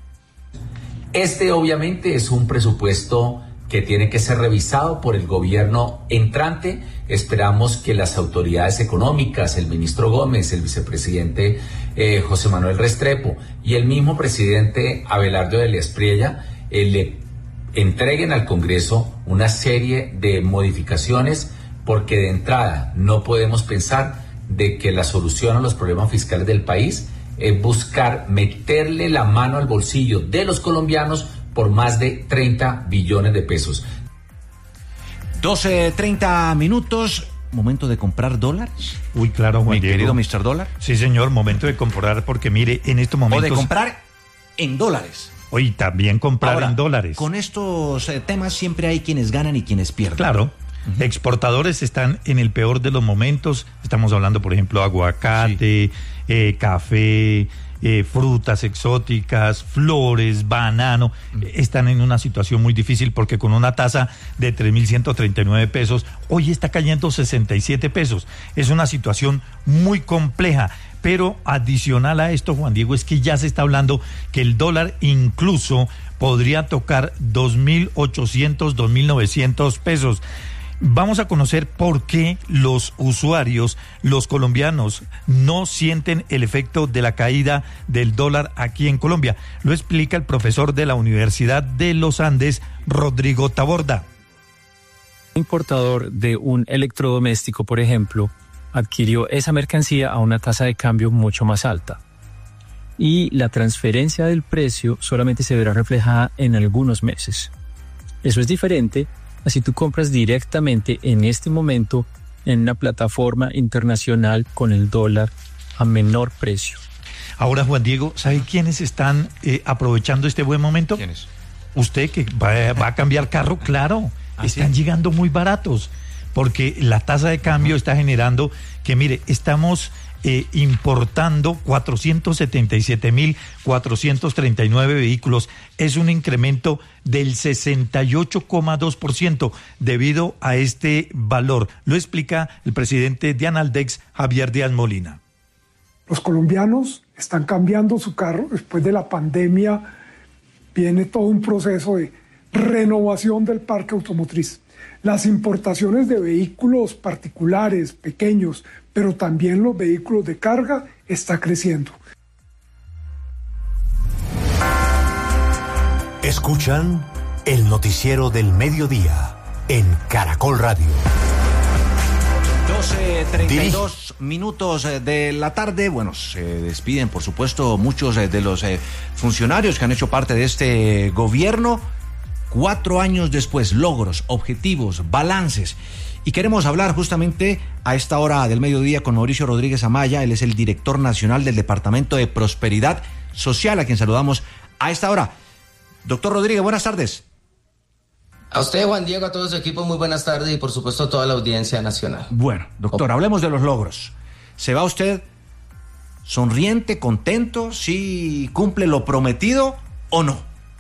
Este obviamente es un presupuesto que tiene que ser revisado por el gobierno entrante. Esperamos que las autoridades económicas, el ministro Gómez, el vicepresidente José Manuel Restrepo y el mismo presidente Abelardo de la Espriella le entreguen al Congreso una serie de modificaciones, porque de entrada no podemos pensar de que la solución a los problemas fiscales del país es buscar meterle la mano al bolsillo de los colombianos por más de 30 billones de pesos. 12:30 minutos. ¿Momento de comprar dólares? Uy, claro, Juan Diego. Querido Mr. Dólar. Sí, señor, momento de comprar, porque mire, en estos momentos... O de comprar en dólares. Oye, también comprar ahora, en dólares. Con estos temas siempre hay quienes ganan y quienes pierden. Claro. Exportadores están en el peor de los momentos. Estamos hablando, por ejemplo, aguacate, café, frutas exóticas, flores, banano. Están en una situación muy difícil porque con una tasa de 3.139 pesos, hoy está cayendo 67 pesos. Es una situación muy compleja. Pero adicional a esto, Juan Diego, es que ya se está hablando que el dólar incluso podría tocar 2.800, 2.900 pesos. Vamos a conocer por qué los usuarios, los colombianos, no sienten el efecto de la caída del dólar aquí en Colombia. Lo explica el profesor de la Universidad de los Andes, Rodrigo Taborda. Un importador de un electrodoméstico, por ejemplo, adquirió esa mercancía a una tasa de cambio mucho más alta. Y la transferencia del precio solamente se verá reflejada en algunos meses. Eso es diferente así tú compras directamente en este momento en una plataforma internacional con el dólar a menor precio. Ahora, Juan Diego, ¿sabe quiénes están aprovechando este buen momento? ¿Quiénes? Usted que va a cambiar carro, claro, están llegando muy baratos, porque la tasa de cambio está generando que, mire, estamos importando 477.439 vehículos. Es un incremento del 68,2% debido a este valor. Lo explica el presidente de Analdex, Javier Díaz Molina. Los colombianos están cambiando su carro. Después de la pandemia viene todo un proceso de renovación del parque automotriz. Las importaciones de vehículos particulares, pequeños, pero también los vehículos de carga, está creciendo. Escuchan el noticiero del mediodía en Caracol Radio. 12:32 minutos de la tarde. Bueno, se despiden, por supuesto, muchos de los funcionarios que han hecho parte de este gobierno. 4 años después, logros, objetivos, balances. Y queremos hablar justamente a esta hora del mediodía con Mauricio Rodríguez Amaya. Él es el director nacional del Departamento de Prosperidad Social, a quien saludamos a esta hora. Doctor Rodríguez, buenas tardes. A usted, Juan Diego, a todo su equipo, muy buenas tardes y por supuesto a toda la audiencia nacional. Bueno, doctor, hablemos de los logros. ¿Se va usted sonriente, contento, si cumple lo prometido o no?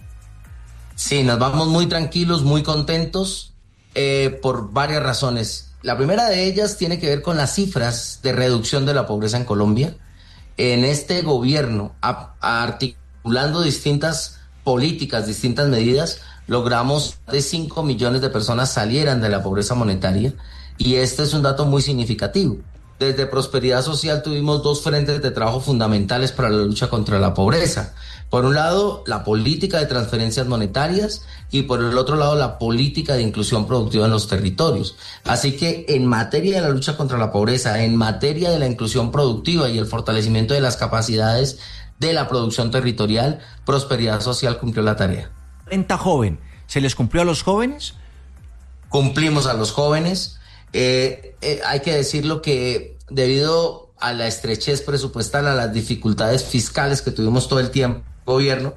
Sí, nos vamos muy tranquilos, muy contentos por varias razones. La primera de ellas tiene que ver con las cifras de reducción de la pobreza en Colombia. En este gobierno, articulando distintas políticas, distintas medidas, logramos que 5 millones de personas salieran de la pobreza monetaria y este es un dato muy significativo. Desde Prosperidad Social tuvimos 2 frentes de trabajo fundamentales para la lucha contra la pobreza. Por un lado, la política de transferencias monetarias y por el otro lado, la política de inclusión productiva en los territorios. Así que en materia de la lucha contra la pobreza, en materia de la inclusión productiva y el fortalecimiento de las capacidades de la producción territorial, Prosperidad Social cumplió la tarea. Renta joven, ¿se les cumplió a los jóvenes? Cumplimos a los jóvenes. Hay que decirlo que debido a la estrechez presupuestal, a las dificultades fiscales que tuvimos todo el tiempo, gobierno,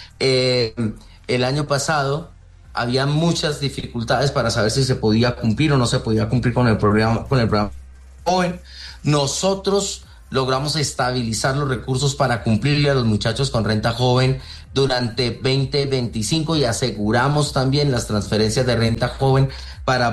el año pasado había muchas dificultades para saber si se podía cumplir o no se podía cumplir con el programa joven. Nosotros logramos estabilizar los recursos para cumplirle a los muchachos con renta joven durante 2025 y aseguramos también las transferencias de renta joven para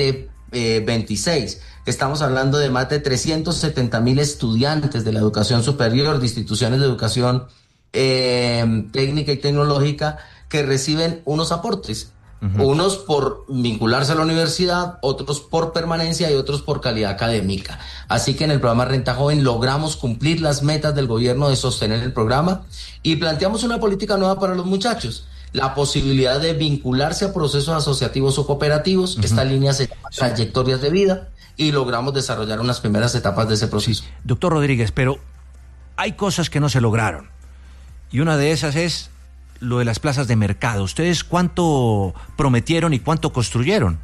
2026. Estamos hablando de más de 370,000 estudiantes de la educación superior, de instituciones de educación técnica y tecnológica que reciben unos aportes. Unos por vincularse a la universidad, otros por permanencia y otros por calidad académica. Así que en el programa Renta Joven logramos cumplir las metas del gobierno de sostener el programa y planteamos una política nueva para los muchachos. La posibilidad de vincularse a procesos asociativos o cooperativos. Esta línea se llama Trayectorias de Vida y logramos desarrollar unas primeras etapas de ese proceso. Doctor Rodríguez, pero hay cosas que no se lograron y una de esas es lo de las plazas de mercado. ¿Ustedes cuánto prometieron y cuánto construyeron?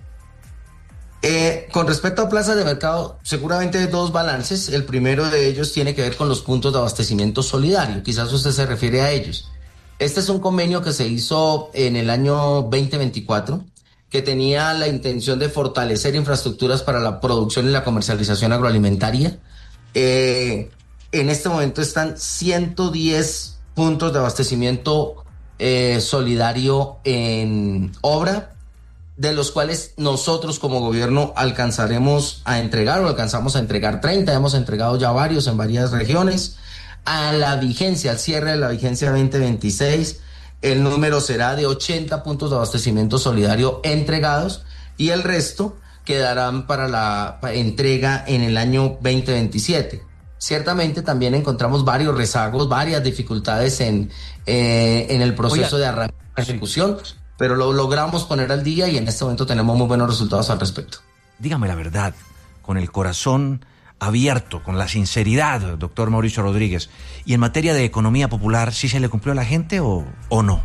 Con respecto a plazas de mercado, seguramente hay 2 balances. El primero de ellos tiene que ver con los puntos de abastecimiento solidario. Quizás usted se refiere a ellos. Este es un convenio que se hizo en el año 2024 que tenía la intención de fortalecer infraestructuras para la producción y la comercialización agroalimentaria. En este momento están 110 puntos de abastecimiento solidario en obra, de los cuales nosotros como gobierno alcanzamos a entregar 30, hemos entregado ya varios en varias regiones. A la vigencia, al cierre de la vigencia 2026, el número será de 80 puntos de abastecimiento solidario entregados y el resto quedarán para la entrega en el año 2027. Ciertamente también encontramos varios rezagos, varias dificultades en el proceso de arranque de ejecución, pero lo logramos poner al día y en este momento tenemos muy buenos resultados al respecto. Dígame la verdad, con el corazón abierto, con la sinceridad, doctor Mauricio Rodríguez, y en materia de economía popular, ¿sí se le cumplió a la gente o no?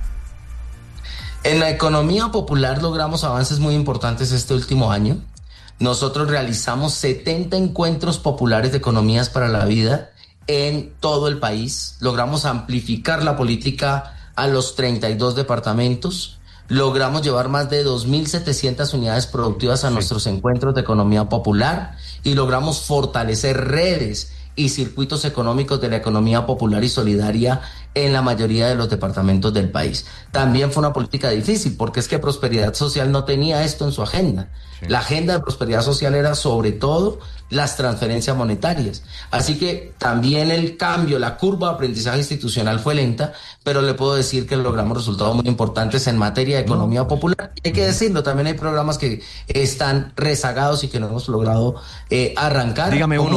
En la economía popular logramos avances muy importantes este último año. Nosotros realizamos 70 encuentros populares de economías para la vida en todo el país. Logramos amplificar la política a los 32 departamentos. Logramos llevar más de 2.700 unidades productivas a nuestros encuentros de economía popular y logramos fortalecer redes y circuitos económicos de la economía popular y solidaria en la mayoría de los departamentos del país. También fue una política difícil porque es que Prosperidad Social no tenía esto en su agenda. Sí. La agenda de Prosperidad Social era sobre todo las transferencias monetarias. Así que también el cambio, la curva de aprendizaje institucional fue lenta, pero le puedo decir que logramos resultados muy importantes en materia de economía popular. Y hay que decirlo, también hay programas que están rezagados y que no hemos logrado arrancar. Dígame uno.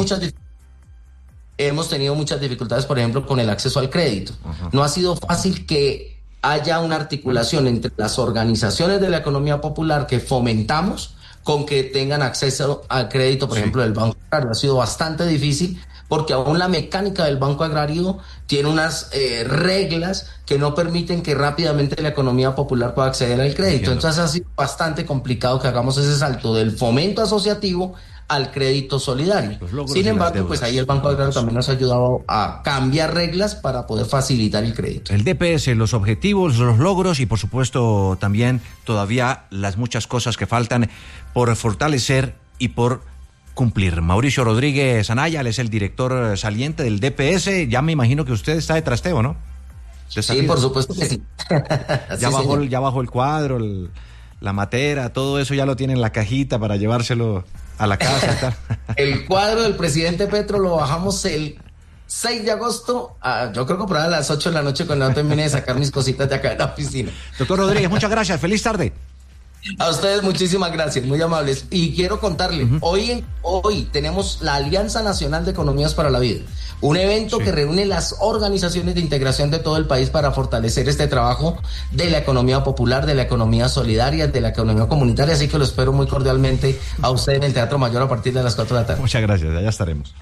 Hemos tenido muchas dificultades, por ejemplo, con el acceso al crédito. No ha sido fácil que haya una articulación entre las organizaciones de la economía popular que fomentamos con que tengan acceso al crédito, por ejemplo, del Banco Agrario. Ha sido bastante difícil porque aún la mecánica del Banco Agrario tiene unas reglas que no permiten que rápidamente la economía popular pueda acceder al crédito. Entonces ha sido bastante complicado que hagamos ese salto del fomento asociativo al crédito solidario. Sin embargo, pues ahí el Banco Agrario también nos ha ayudado a cambiar reglas para poder facilitar el crédito. El DPS, los objetivos, los logros y por supuesto también todavía las muchas cosas que faltan por fortalecer y por cumplir. Mauricio Rodríguez Anaya, él es el director saliente del DPS. Ya me imagino que usted está de trasteo, ¿no? Sí, por supuesto que sí. Ya bajó el cuadro, la matera, todo eso ya lo tiene en la cajita para llevárselo a la casa. El cuadro del presidente Petro lo bajamos el 6 de agosto, yo creo que por ahí a las 8 de la noche cuando no termine de sacar mis cositas de acá en la oficina. Doctor Rodríguez, muchas gracias, feliz tarde. A ustedes muchísimas gracias, muy amables. Y quiero contarles, hoy tenemos la Alianza Nacional de Economías para la Vida, un evento que reúne las organizaciones de integración de todo el país para fortalecer este trabajo de la economía popular, de la economía solidaria, de la economía comunitaria, así que lo espero muy cordialmente a usted en el Teatro Mayor a partir de las 4 de la tarde. Muchas gracias, allá estaremos.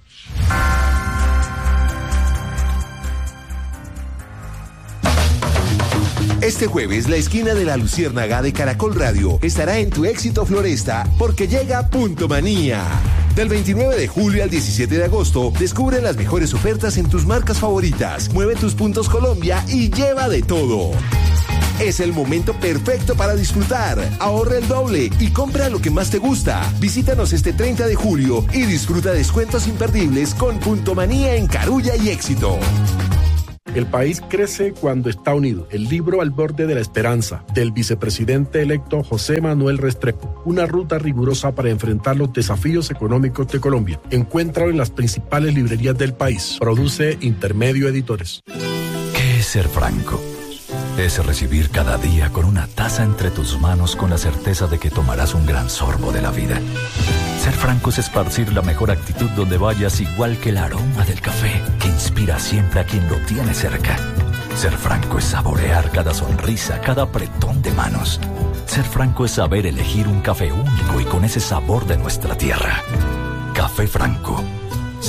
Este jueves, la esquina de la Luciérnaga de Caracol Radio estará en tu éxito Floresta porque llega Punto Manía. Del 29 de julio al 17 de agosto, descubre las mejores ofertas en tus marcas favoritas. Mueve tus puntos Colombia y lleva de todo. Es el momento perfecto para disfrutar. Ahorra el doble y compra lo que más te gusta. Visítanos este 30 de julio y disfruta descuentos imperdibles con Punto Manía en Carulla y Éxito. El país crece cuando está unido. El libro Al borde de la esperanza, del vicepresidente electo José Manuel Restrepo. Una ruta rigurosa para enfrentar los desafíos económicos de Colombia. Encuéntralo en las principales librerías del país. Produce Intermedio Editores. ¿Qué es ser franco? Es recibir cada día con una taza entre tus manos con la certeza de que tomarás un gran sorbo de la vida. Ser franco es esparcir la mejor actitud donde vayas, igual que el aroma del café que inspira siempre a quien lo tiene cerca. Ser franco es saborear cada sonrisa, cada apretón de manos. Ser franco es saber elegir un café único y con ese sabor de nuestra tierra. Café Franco,